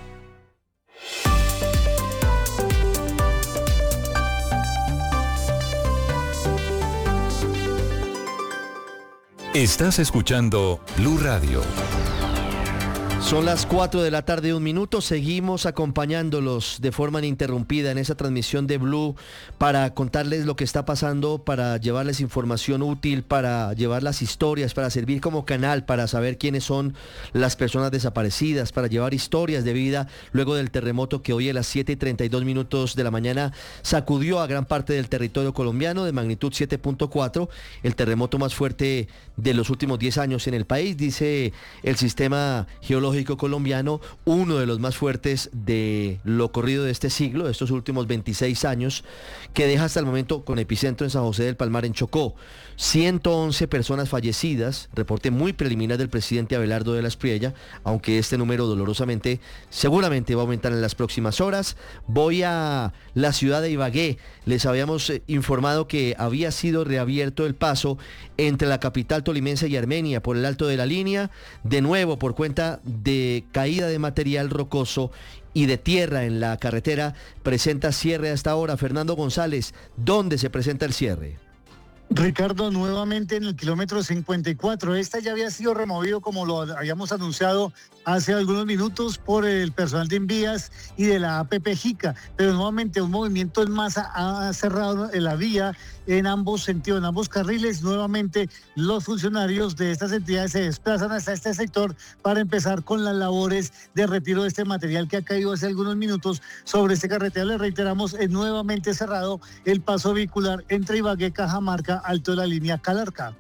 Estás escuchando Blue Radio. Son las cuatro de la tarde, un minuto. Seguimos acompañándolos de forma ininterrumpida en esa transmisión de Blue para contarles lo que está pasando, para llevarles información útil, para llevar las historias, para servir como canal, para saber quiénes son las personas desaparecidas, para llevar historias de vida luego del terremoto que hoy a las siete y treinta y dos minutos de la mañana sacudió a gran parte del territorio colombiano de magnitud siete punto cuatro, el terremoto más fuerte de los últimos diez años en el país, dice el Sistema Geológico hidrológico colombiano, uno de los más fuertes de lo corrido de este siglo, de estos últimos veintiséis años, que deja hasta el momento con epicentro en San José del Palmar, en Chocó. ciento once personas fallecidas, reporte muy preliminar del presidente Abelardo de la Espriella, aunque este número dolorosamente seguramente va a aumentar en las próximas horas. Voy a la ciudad de Ibagué. Les habíamos eh, informado que había sido reabierto el paso entre la capital tolimense y Armenia por el Alto de la Línea, de nuevo por cuenta de caída de material rocoso y de tierra en la carretera. Presenta cierre hasta ahora. Fernando González, ¿dónde se presenta el cierre? Ricardo, nuevamente en el kilómetro cincuenta y cuatro. Esta ya había sido removido, como lo habíamos anunciado hace algunos minutos, por el personal de Envías y de la A P P Jica, pero nuevamente un movimiento en masa ha cerrado la vía en ambos sentidos, en ambos carriles. Nuevamente los funcionarios de estas entidades se desplazan hasta este sector para empezar con las labores de retiro de este material que ha caído hace algunos minutos sobre este carretera. Le reiteramos, es nuevamente cerrado el paso vehicular entre Ibagué, Cajamarca, Alto de la Línea, Calarcá.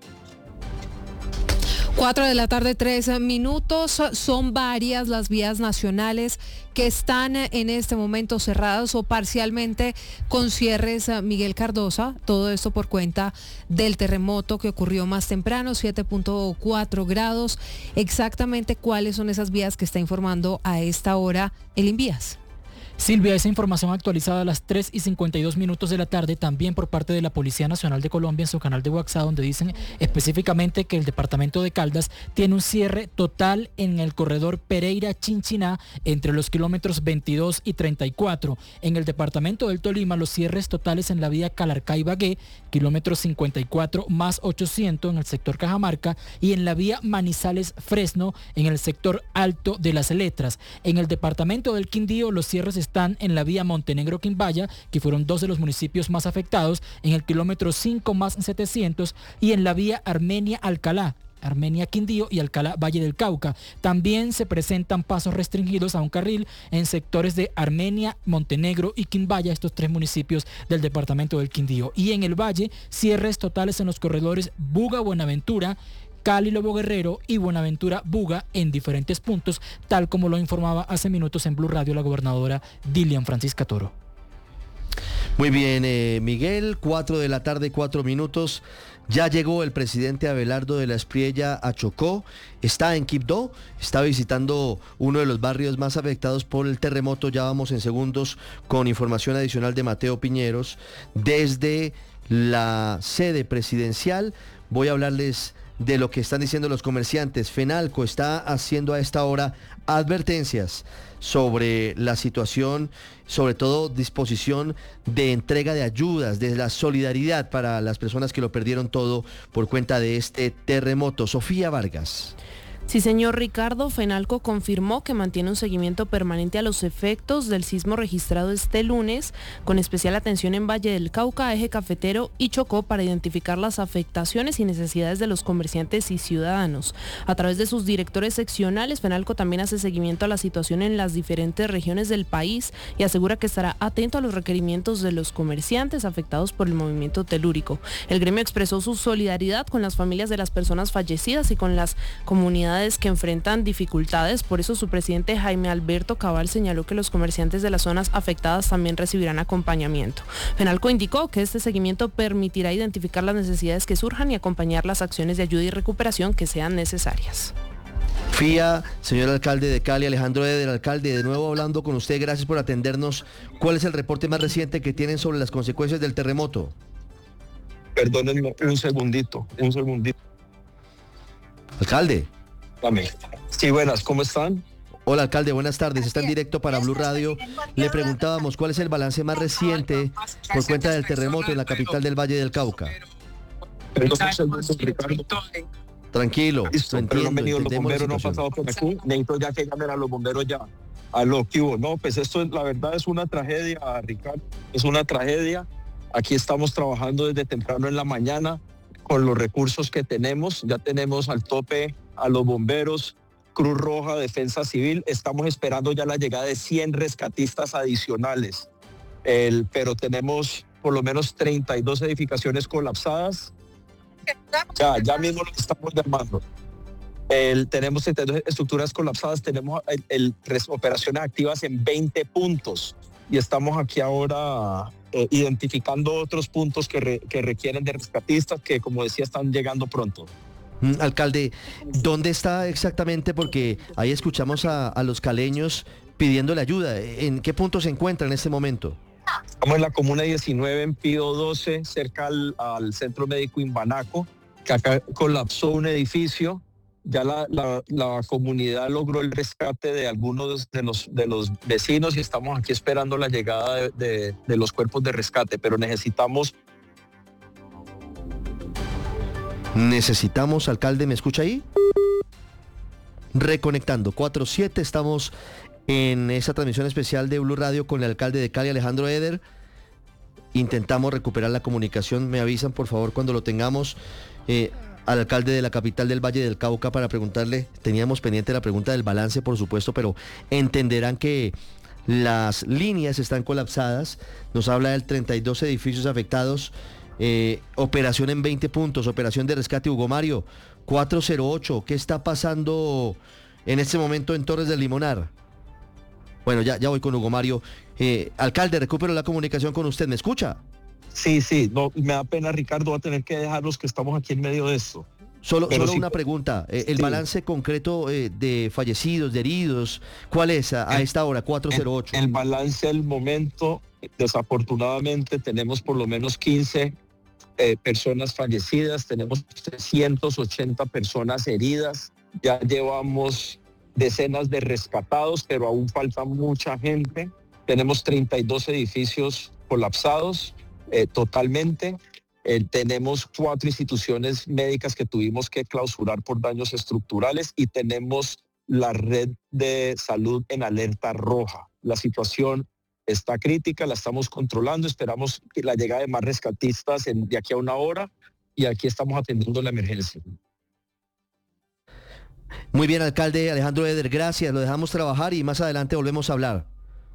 Cuatro de la tarde, tres minutos. Son varias las vías nacionales que están en este momento cerradas o parcialmente con cierres, Miguel Cardosa. Todo esto por cuenta del terremoto que ocurrió más temprano, siete punto cuatro grados. Exactamente cuáles son esas vías que está informando a esta hora el Invías. Silvia, esa información actualizada a las tres y cincuenta y dos minutos de la tarde, también por parte de la Policía Nacional de Colombia en su canal de WhatsApp, donde dicen específicamente que el departamento de Caldas tiene un cierre total en el corredor Pereira-Chinchiná entre los kilómetros veintidós y treinta y cuatro. En el departamento del Tolima, los cierres totales en la vía Calarcá-Ibagué, kilómetros cincuenta y cuatro más ochocientos en el sector Cajamarca, y en la vía Manizales-Fresno en el sector Alto de las Letras. En el departamento del Quindío, los cierres están en la vía Montenegro-Quimbaya, que fueron dos de los municipios más afectados, en el kilómetro cinco más setecientos, y en la vía Armenia-Alcalá, Armenia Quindío y Alcalá Valle del Cauca. También se presentan pasos restringidos a un carril en sectores de Armenia, Montenegro y Quimbaya, estos tres municipios del departamento del Quindío. Y en el Valle, cierres totales en los corredores Buga-Buenaventura, Cali Lobo Guerrero y Buenaventura Buga en diferentes puntos, tal como lo informaba hace minutos en Blue Radio la gobernadora Dilian Francisca Toro. Muy bien, eh, Miguel, cuatro de la tarde, cuatro minutos. Ya llegó el presidente Abelardo de la Espriella a Chocó, está en Quibdó, está visitando uno de los barrios más afectados por el terremoto. Ya vamos en segundos con información adicional de Mateo Piñeros. Desde la sede presidencial voy a hablarles de lo que están diciendo los comerciantes. Fenalco está haciendo a esta hora advertencias sobre la situación, sobre todo disposición de entrega de ayudas, de la solidaridad para las personas que lo perdieron todo por cuenta de este terremoto. Sofía Vargas. Sí, señor Ricardo, Fenalco confirmó que mantiene un seguimiento permanente a los efectos del sismo registrado este lunes, con especial atención en Valle del Cauca, Eje Cafetero y Chocó, para identificar las afectaciones y necesidades de los comerciantes y ciudadanos. A través de sus directores seccionales, Fenalco también hace seguimiento a la situación en las diferentes regiones del país y asegura que estará atento a los requerimientos de los comerciantes afectados por el movimiento telúrico. El gremio expresó su solidaridad con las familias de las personas fallecidas y con las comunidades que enfrentan dificultades. Por eso su presidente Jaime Alberto Cabal señaló que los comerciantes de las zonas afectadas también recibirán acompañamiento. Fenalco indicó que este seguimiento permitirá identificar las necesidades que surjan y acompañar las acciones de ayuda y recuperación que sean necesarias. F I A, señor alcalde de Cali, Alejandro Eder, alcalde, de nuevo hablando con usted, gracias por atendernos. ¿Cuál es el reporte más reciente que tienen sobre las consecuencias del terremoto? Perdónenme un segundito, un segundito. Alcalde. Sí, buenas, ¿cómo están? Hola, alcalde, buenas tardes. Está en directo para Blue Radio. Le preguntábamos cuál es el balance más reciente por cuenta del terremoto en la capital del Valle del Cauca. Perdón, un segundo, Ricardo. Tranquilo, Listo, lo pero no han entiendo, venido los entendemos la bomberos, no han situación. pasado por aquí. Necesito ya que llamen a los bomberos ya. A lo que hubo. No, pues esto es, la verdad es una tragedia, Ricardo. Es una tragedia. Aquí estamos trabajando desde temprano en la mañana con los recursos que tenemos. Ya tenemos al tope a los bomberos, Cruz Roja, Defensa Civil. Estamos esperando ya la llegada de cien rescatistas adicionales. El, pero tenemos por lo menos treinta y dos edificaciones colapsadas. Ya, ya mismo lo estamos llamando. El, tenemos setenta y dos estructuras colapsadas, tenemos el, el, tres operaciones activas en veinte puntos y estamos aquí ahora eh, identificando otros puntos que, re, que requieren de rescatistas que, como decía, están llegando pronto. Mm, alcalde, ¿dónde está exactamente? Porque ahí escuchamos a, a los caleños pidiéndole ayuda. ¿En qué punto se encuentra en este momento? Estamos en la comuna diecinueve, en Pío doce, cerca al, al centro médico Imbanaco, que acá colapsó un edificio. Ya la, la, la comunidad logró el rescate de algunos de los, de los vecinos y estamos aquí esperando la llegada de, de, de los cuerpos de rescate, pero necesitamos... Necesitamos, alcalde, ¿me escucha ahí? Reconectando, cuatro siete, estamos en esa transmisión especial de Blue Radio con el alcalde de Cali, Alejandro Eder. Intentamos recuperar la comunicación, me avisan por favor cuando lo tengamos. Eh, al alcalde de la capital del Valle del Cauca para preguntarle, teníamos pendiente la pregunta del balance por supuesto, pero entenderán que las líneas están colapsadas, nos habla del treinta y dos edificios afectados, eh, operación en veinte puntos, operación de rescate. Hugo Mario, cuatro cero ocho, ¿qué está pasando en este momento en Torres del Limonar? Bueno, ya, ya voy con Hugo Mario. Eh, alcalde, recupero la comunicación con usted, ¿me escucha? Sí, sí, no, me da pena, Ricardo, va a tener que dejarlos que estamos aquí en medio de esto. Solo, solo sí, una pregunta, eh, el sí. balance concreto eh, de fallecidos, de heridos, ¿cuál es a, a el, esta hora, cuatro cero ocho? El, el balance al momento, desafortunadamente, tenemos por lo menos quince eh, personas fallecidas, tenemos trescientas ochenta personas heridas, ya llevamos decenas de rescatados, pero aún falta mucha gente, tenemos treinta y dos edificios colapsados, Eh, totalmente. Eh, tenemos cuatro instituciones médicas que tuvimos que clausurar por daños estructurales y tenemos la red de salud en alerta roja. La situación está crítica, la estamos controlando, esperamos que la llegada de más rescatistas en, de aquí a una hora y aquí estamos atendiendo la emergencia. Muy bien, alcalde Alejandro Eder, gracias, lo dejamos trabajar y más adelante volvemos a hablar.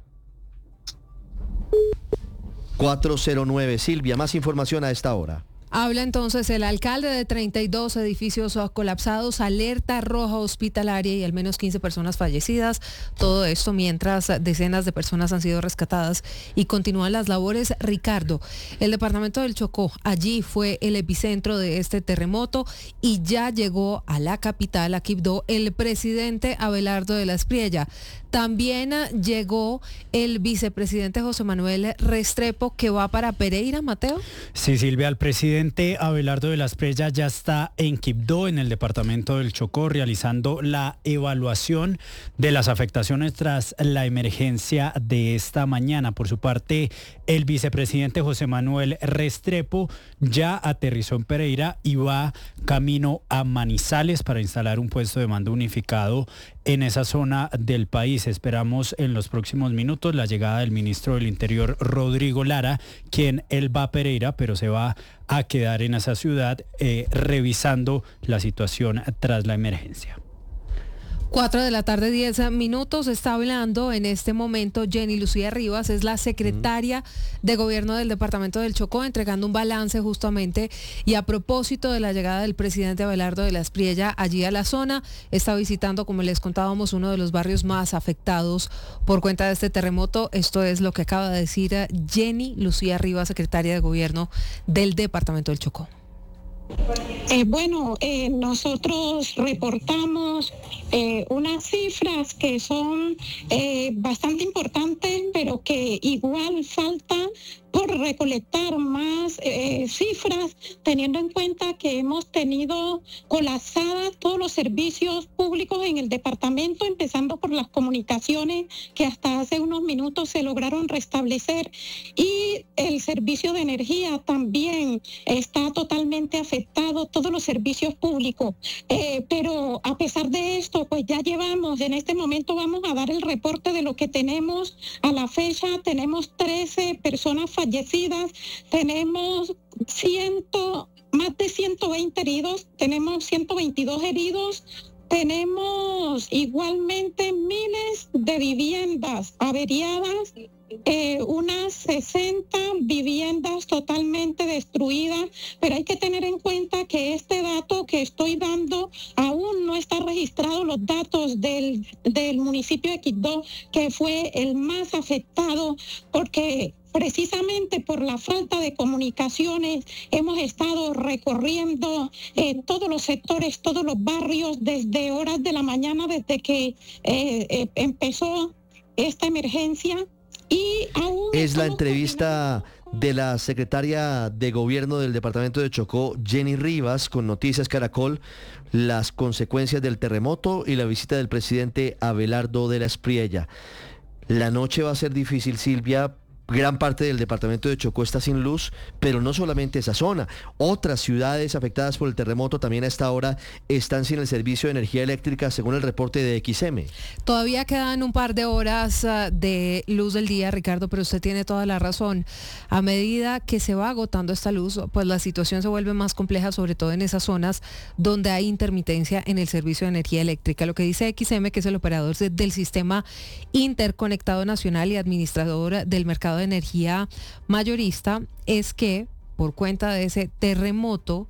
cuatro cero nueve, Silvia, más información a esta hora. Habla entonces el alcalde de treinta y dos edificios colapsados, alerta roja hospitalaria y al menos quince personas fallecidas. Todo esto mientras decenas de personas han sido rescatadas y continúan las labores. Ricardo, el departamento del Chocó, allí fue el epicentro de este terremoto y ya llegó a la capital, a Quibdó, el presidente Abelardo de la Espriella. También llegó el vicepresidente José Manuel Restrepo, que va para Pereira, Mateo. Sí, Silvia, el presidente Abelardo de la Espriella ya está en Quibdó, en el departamento del Chocó, realizando la evaluación de las afectaciones tras la emergencia de esta mañana. Por su parte, el vicepresidente José Manuel Restrepo ya aterrizó en Pereira y va camino a Manizales para instalar un puesto de mando unificado en esa zona del país. Esperamos en los próximos minutos la llegada del ministro del Interior, Rodrigo Lara, quien él va a Pereira, pero se va a quedar en esa ciudad eh, revisando la situación tras la emergencia. Cuatro de la tarde, diez minutos. Está hablando en este momento Jenny Lucía Rivas, es la secretaria de Gobierno del Departamento del Chocó, entregando un balance justamente y a propósito de la llegada del presidente Abelardo de la Espriella allí a la zona. Está visitando, como les contábamos, uno de los barrios más afectados por cuenta de este terremoto. Esto es lo que acaba de decir Jenny Lucía Rivas, secretaria de Gobierno del Departamento del Chocó. Eh, bueno, eh, nosotros reportamos eh, unas cifras que son eh, bastante importantes, pero que igual falta por recolectar más eh, cifras, teniendo en cuenta que hemos tenido colapsadas todos los servicios públicos en el departamento, empezando por las comunicaciones que hasta hace unos minutos se lograron restablecer, y el servicio de energía también está totalmente afectado, todos los servicios públicos. Eh, pero a pesar de esto, pues ya llevamos, en este momento vamos a dar el reporte de lo que tenemos a la fecha. Tenemos trece personas fallecidas, tenemos ciento, más de ciento veinte heridos, tenemos ciento veintidós heridos, Tenemos igualmente miles de viviendas averiadas, eh, unas sesenta viviendas totalmente destruidas, pero hay que tener en cuenta que este dato que estoy dando aún no está registrado los datos del, del municipio de Quibdó, que fue el más afectado, porque precisamente por la falta de comunicaciones hemos estado recorriendo eh, todos los sectores, todos los barrios desde horas de la mañana, desde que eh, eh, empezó esta emergencia. Y aún es la entrevista de la secretaria de Gobierno del Departamento de Chocó, Jenny Rivas, con Noticias Caracol, las consecuencias del terremoto y la visita del presidente Abelardo de la Espriella. La noche va a ser difícil, Silvia. Gran parte del departamento de Chocó está sin luz, pero no solamente esa zona. Otras ciudades afectadas por el terremoto también a esta hora están sin el servicio de energía eléctrica, según el reporte de X M. Todavía quedan un par de horas uh, de luz del día, Ricardo, pero usted tiene toda la razón. A medida que se va agotando esta luz, pues la situación se vuelve más compleja, sobre todo en esas zonas donde hay intermitencia en el servicio de energía eléctrica. Lo que dice X M, que es el operador de, del Sistema Interconectado Nacional y administrador del mercado de energía mayorista, es que por cuenta de ese terremoto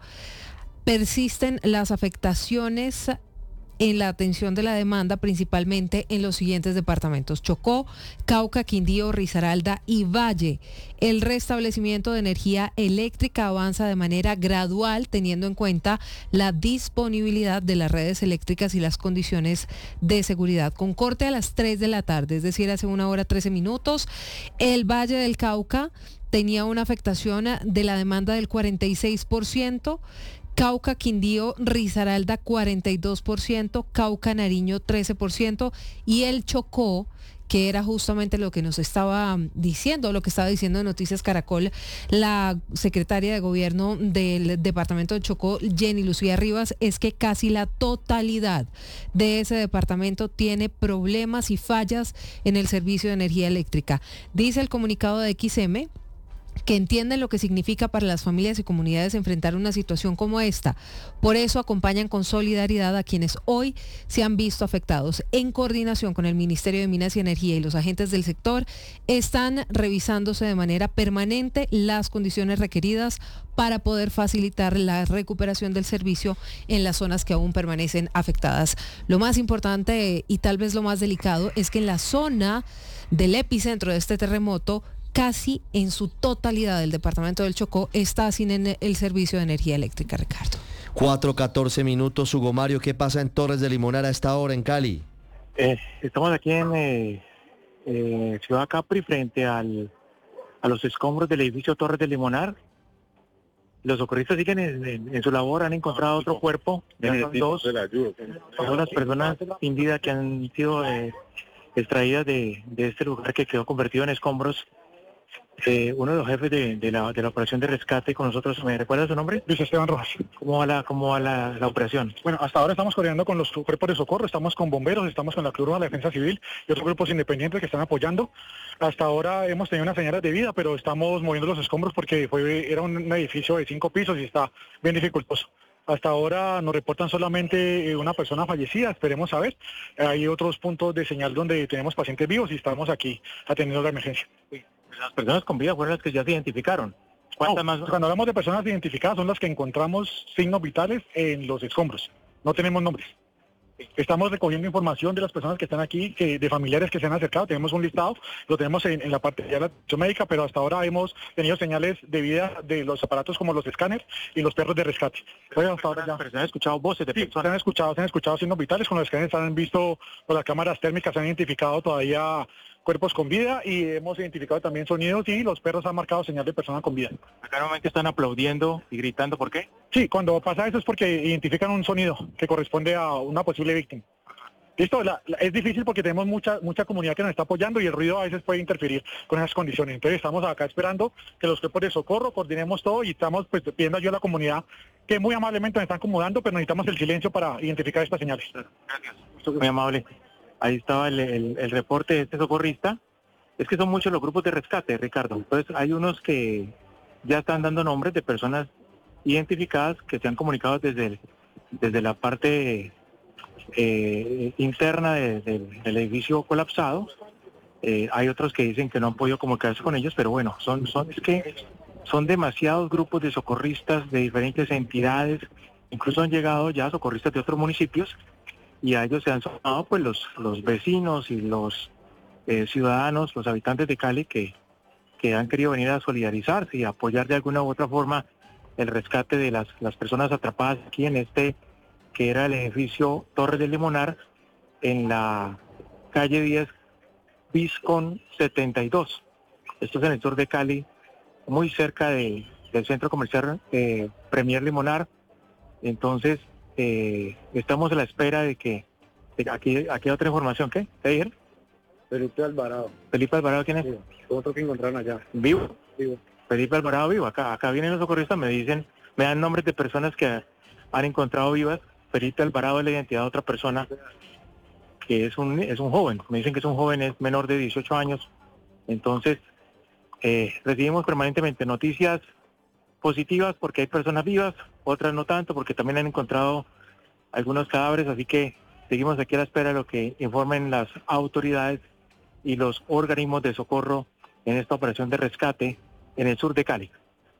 persisten las afectaciones en la atención de la demanda, principalmente en los siguientes departamentos: Chocó, Cauca, Quindío, Risaralda y Valle. El restablecimiento de energía eléctrica avanza de manera gradual, teniendo en cuenta la disponibilidad de las redes eléctricas y las condiciones de seguridad. Con corte a las tres de la tarde, es decir, hace una hora trece minutos, el Valle del Cauca tenía una afectación de la demanda del cuarenta y seis por ciento, Cauca, Quindío, Risaralda cuarenta y dos por ciento, Cauca, Nariño trece por ciento y el Chocó, que era justamente lo que nos estaba diciendo, lo que estaba diciendo en Noticias Caracol la secretaria de Gobierno del departamento de Chocó, Jenny Lucía Rivas, es que casi la totalidad de ese departamento tiene problemas y fallas en el servicio de energía eléctrica. Dice el comunicado de X M que entienden lo que significa para las familias y comunidades enfrentar una situación como esta. Por eso acompañan con solidaridad a quienes hoy se han visto afectados. En coordinación con el Ministerio de Minas y Energía y los agentes del sector, están revisándose de manera permanente las condiciones requeridas para poder facilitar la recuperación del servicio en las zonas que aún permanecen afectadas. Lo más importante y tal vez lo más delicado es que en la zona del epicentro de este terremoto, casi en su totalidad el departamento del Chocó está sin el servicio de energía eléctrica, Ricardo. cuatro catorce minutos, Hugo Mario, ¿qué pasa en Torres de Limonar a esta hora en Cali? Eh, estamos aquí en eh, eh, Ciudad Capri, frente al, a los escombros del edificio Torres de Limonar. Los socorristas siguen en, en, en su labor, han encontrado otro cuerpo, de dos, dos las personas sin vida que han sido eh, extraídas de, de este lugar que quedó convertido en escombros. Eh, uno de los jefes de, de, la, de la operación de rescate con nosotros, ¿me recuerda su nombre? Luis Esteban Rojas. ¿Cómo va, la, cómo va la, la operación? Bueno, hasta ahora estamos coordinando con los cuerpos de socorro, estamos con bomberos, estamos con la Cruz Roja, la Defensa Civil y otros grupos independientes que están apoyando. Hasta ahora hemos tenido unas señales de vida, pero estamos moviendo los escombros porque fue, era un, un edificio de cinco pisos y está bien dificultoso. Hasta ahora nos reportan solamente una persona fallecida, esperemos saber. Hay otros puntos de señal donde tenemos pacientes vivos y estamos aquí atendiendo la emergencia. Las personas con vida fueron las que ya se identificaron. ¿Cuántas no, más? Cuando hablamos de personas identificadas son las que encontramos signos vitales en los escombros. No tenemos nombres. Estamos recogiendo información de las personas que están aquí, que, de familiares que se han acercado. Tenemos un listado, lo tenemos en, en la parte de la atención médica, pero hasta ahora hemos tenido señales de vida de los aparatos como los escáneres y los perros de rescate. Pero hasta ahora ya. Pero se han escuchado voces de sí, personas. Se han escuchado, se han escuchado signos vitales. Con los escáneres han visto, por las cámaras térmicas se han identificado todavía cuerpos con vida y hemos identificado también sonidos y los perros han marcado señal de persona con vida. Acá normalmente están aplaudiendo y gritando, ¿por qué? Sí, cuando pasa eso es porque identifican un sonido que corresponde a una posible víctima. Listo, la, la, es difícil porque tenemos mucha mucha comunidad que nos está apoyando y el ruido a veces puede interferir con esas condiciones. Entonces estamos acá esperando que los cuerpos de socorro coordinemos todo y estamos pues, pidiendo ayuda a la comunidad que muy amablemente nos están acomodando, pero necesitamos el silencio para identificar estas señales. Gracias. Muy amable. Ahí estaba el, el, el reporte de este socorrista. Es que son muchos los grupos de rescate, Ricardo. Entonces hay unos que ya están dando nombres de personas identificadas que se han comunicado desde, el, desde la parte eh, interna de, de, del edificio colapsado. Eh, hay otros que dicen que no han podido comunicarse con ellos, pero bueno, son, son, es que son demasiados grupos de socorristas de diferentes entidades, incluso han llegado ya socorristas de otros municipios, y a ellos se han sumado pues los, los vecinos y los eh, ciudadanos, los habitantes de Cali que, que han querido venir a solidarizarse y apoyar de alguna u otra forma el rescate de las, las personas atrapadas aquí en este, que era el edificio Torres del Limonar, en la calle diez bis con setenta y dos. Esto es en el sur de Cali, muy cerca de, del centro comercial eh, Premier Limonar. Entonces, eh, estamos a la espera de que, de, aquí, aquí hay otra información, ¿qué? ¿Qué dijeron? Felipe Alvarado. Felipe Alvarado, ¿quién es? Sí, otro que encontraron allá. ¿Vivo? Vivo. Felipe Alvarado vivo. Acá, acá vienen los socorristas, me dicen, me dan nombres de personas que han encontrado vivas. Felipe Alvarado es la identidad de otra persona que es un, es un joven. Me dicen que es un joven, es menor de dieciocho años. Entonces, eh, recibimos permanentemente noticias positivas porque hay personas vivas, otras no tanto porque también han encontrado algunos cadáveres, así que seguimos aquí a la espera de lo que informen las autoridades y los organismos de socorro en esta operación de rescate en el sur de Cali.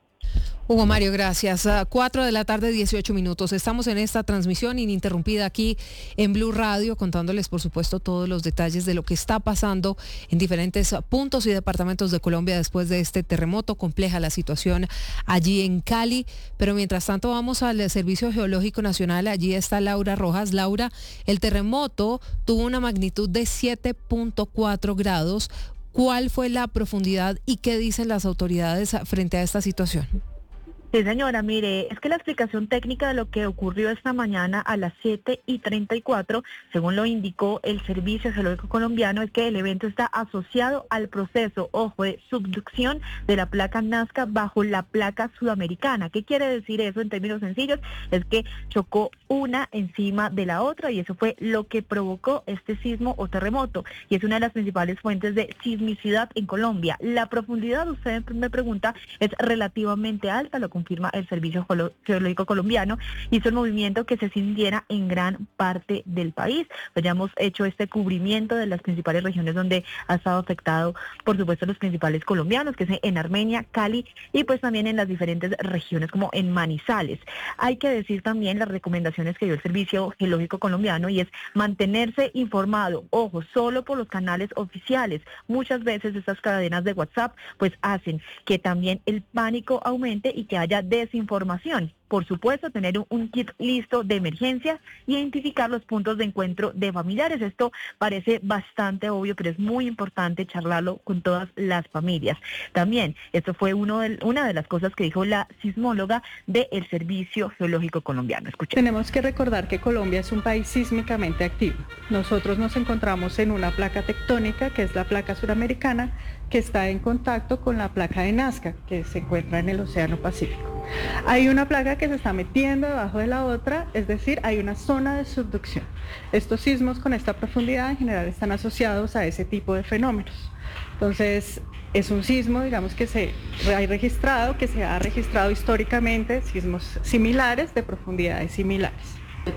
Hugo Mario, gracias. A cuatro de la tarde, dieciocho minutos. Estamos en esta transmisión ininterrumpida aquí en Blue Radio, contándoles, por supuesto, todos los detalles de lo que está pasando en diferentes puntos y departamentos de Colombia después de este terremoto. Compleja la situación allí en Cali. Pero mientras tanto, vamos al Servicio Geológico Nacional. Allí está Laura Rojas. Laura, el terremoto tuvo una magnitud de siete punto cuatro grados. ¿Cuál fue la profundidad y qué dicen las autoridades frente a esta situación? Sí, señora, mire, es que la explicación técnica de lo que ocurrió esta mañana a las siete y treinta y cuatro, según lo indicó el Servicio Geológico Colombiano, es que el evento está asociado al proceso, ojo, de subducción de la placa Nazca bajo la placa sudamericana. ¿Qué quiere decir eso en términos sencillos? Es que chocó una encima de la otra y eso fue lo que provocó este sismo o terremoto. Y es una de las principales fuentes de sismicidad en Colombia. La profundidad, usted me pregunta, es relativamente alta, lo confirma el Servicio Geológico Colombiano, hizo el movimiento que se sintiera en gran parte del país. Pues ya hemos hecho este cubrimiento de las principales regiones donde ha estado afectado, por supuesto, los principales colombianos, que es en Armenia, Cali y pues también en las diferentes regiones como en Manizales. Hay que decir también las recomendaciones que dio el Servicio Geológico Colombiano y es mantenerse informado, ojo, solo por los canales oficiales. Muchas veces estas cadenas de WhatsApp pues hacen que también el pánico aumente y que haya desinformación. Por supuesto, tener un, un kit listo de emergencia y identificar los puntos de encuentro de familiares. Esto parece bastante obvio, pero es muy importante charlarlo con todas las familias. También, esto fue uno de, una de las cosas que dijo la sismóloga del Servicio Geológico Colombiano. Escuchen. Tenemos que recordar que Colombia es un país sísmicamente activo. Nosotros nos encontramos en una placa tectónica, que es la placa suramericana, que está en contacto con la placa de Nazca, que se encuentra en el Océano Pacífico. Hay una placa que se está metiendo debajo de la otra, es decir, hay una zona de subducción. Estos sismos con esta profundidad en general están asociados a ese tipo de fenómenos. Entonces, es un sismo, digamos, que se ha registrado, que se ha registrado históricamente, sismos similares de profundidades similares.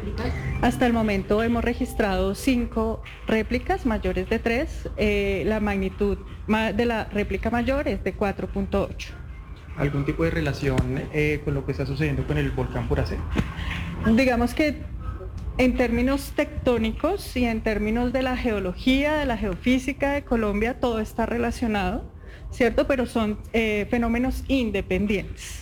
Hasta el momento hemos registrado cinco réplicas mayores de tres, eh, la magnitud de la réplica mayor es de cuatro punto ocho. ¿Algún tipo de relación eh, con lo que está sucediendo con el volcán Puracé? Digamos que en términos tectónicos y en términos de la geología, de la geofísica de Colombia, todo está relacionado, ¿cierto? Pero son eh, fenómenos independientes.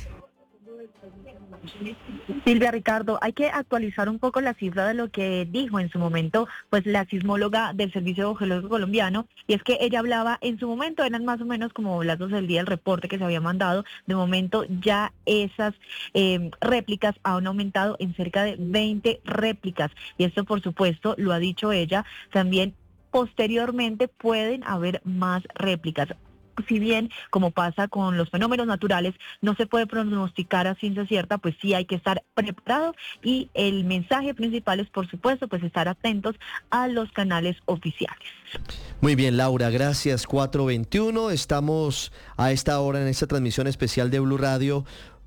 Silvia, Ricardo, hay que actualizar un poco la cifra de lo que dijo en su momento pues la sismóloga del Servicio Geológico Colombiano, y es que ella hablaba en su momento, eran más o menos como las doce del día el reporte que se había mandado. De momento ya esas eh, réplicas han aumentado en cerca de veinte réplicas, y esto por supuesto lo ha dicho ella, también posteriormente pueden haber más réplicas. Si bien, como pasa con los fenómenos naturales, no se puede pronosticar a ciencia cierta, pues sí hay que estar preparado, y el mensaje principal es, por supuesto, pues estar atentos a los canales oficiales. Muy bien, Laura, gracias. cuatro veintiuno, estamos a esta hora en esta transmisión especial de Blue Radio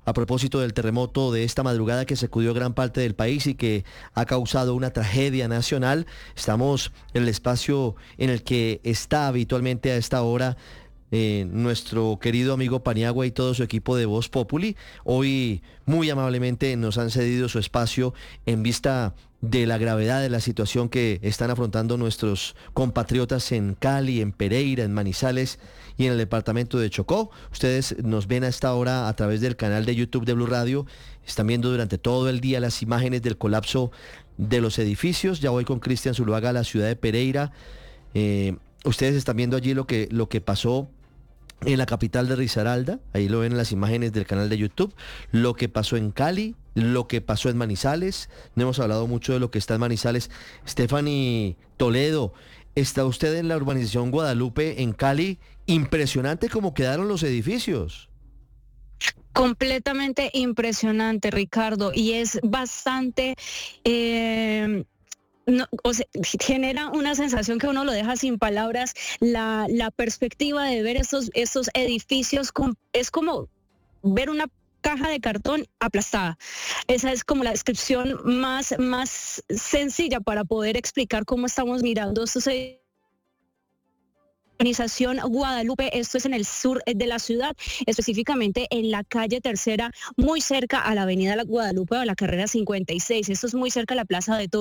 a propósito del terremoto de esta madrugada que sacudió gran parte del país y que ha causado una tragedia nacional. Estamos en el espacio en el que está habitualmente a esta hora eh, nuestro querido amigo Paniagua y todo su equipo de Voz Populi. Hoy muy amablemente nos han cedido su espacio en vista de la gravedad de la situación que están afrontando nuestros compatriotas en Cali, en Pereira, en Manizales y en el departamento de Chocó. Ustedes nos ven a esta hora a través del canal de YouTube de Blue Radio. Están viendo durante todo el día las imágenes del colapso de los edificios. Ya voy con Cristian Zuluaga a la ciudad de Pereira. Eh, ustedes están viendo allí lo que, lo que pasó en la capital de Risaralda. Ahí lo ven en las imágenes del canal de YouTube. Lo que pasó en Cali, lo que pasó en Manizales. No hemos hablado mucho de lo que está en Manizales. Stephanie Toledo, ¿está usted en la urbanización Guadalupe en Cali? Impresionante cómo quedaron los edificios. Completamente impresionante, Ricardo, y es bastante... Eh... No, o sea, genera una sensación que uno lo deja sin palabras. La, la perspectiva de ver estos, estos edificios con, es como ver una caja de cartón aplastada. Esa es como la descripción más, más sencilla para poder explicar cómo estamos mirando estos edificios. Organización Guadalupe, esto es en el sur de la ciudad, específicamente en la calle Tercera, muy cerca a la avenida Guadalupe o a la carrera cincuenta y seis. Esto es muy cerca a la Plaza de Toros.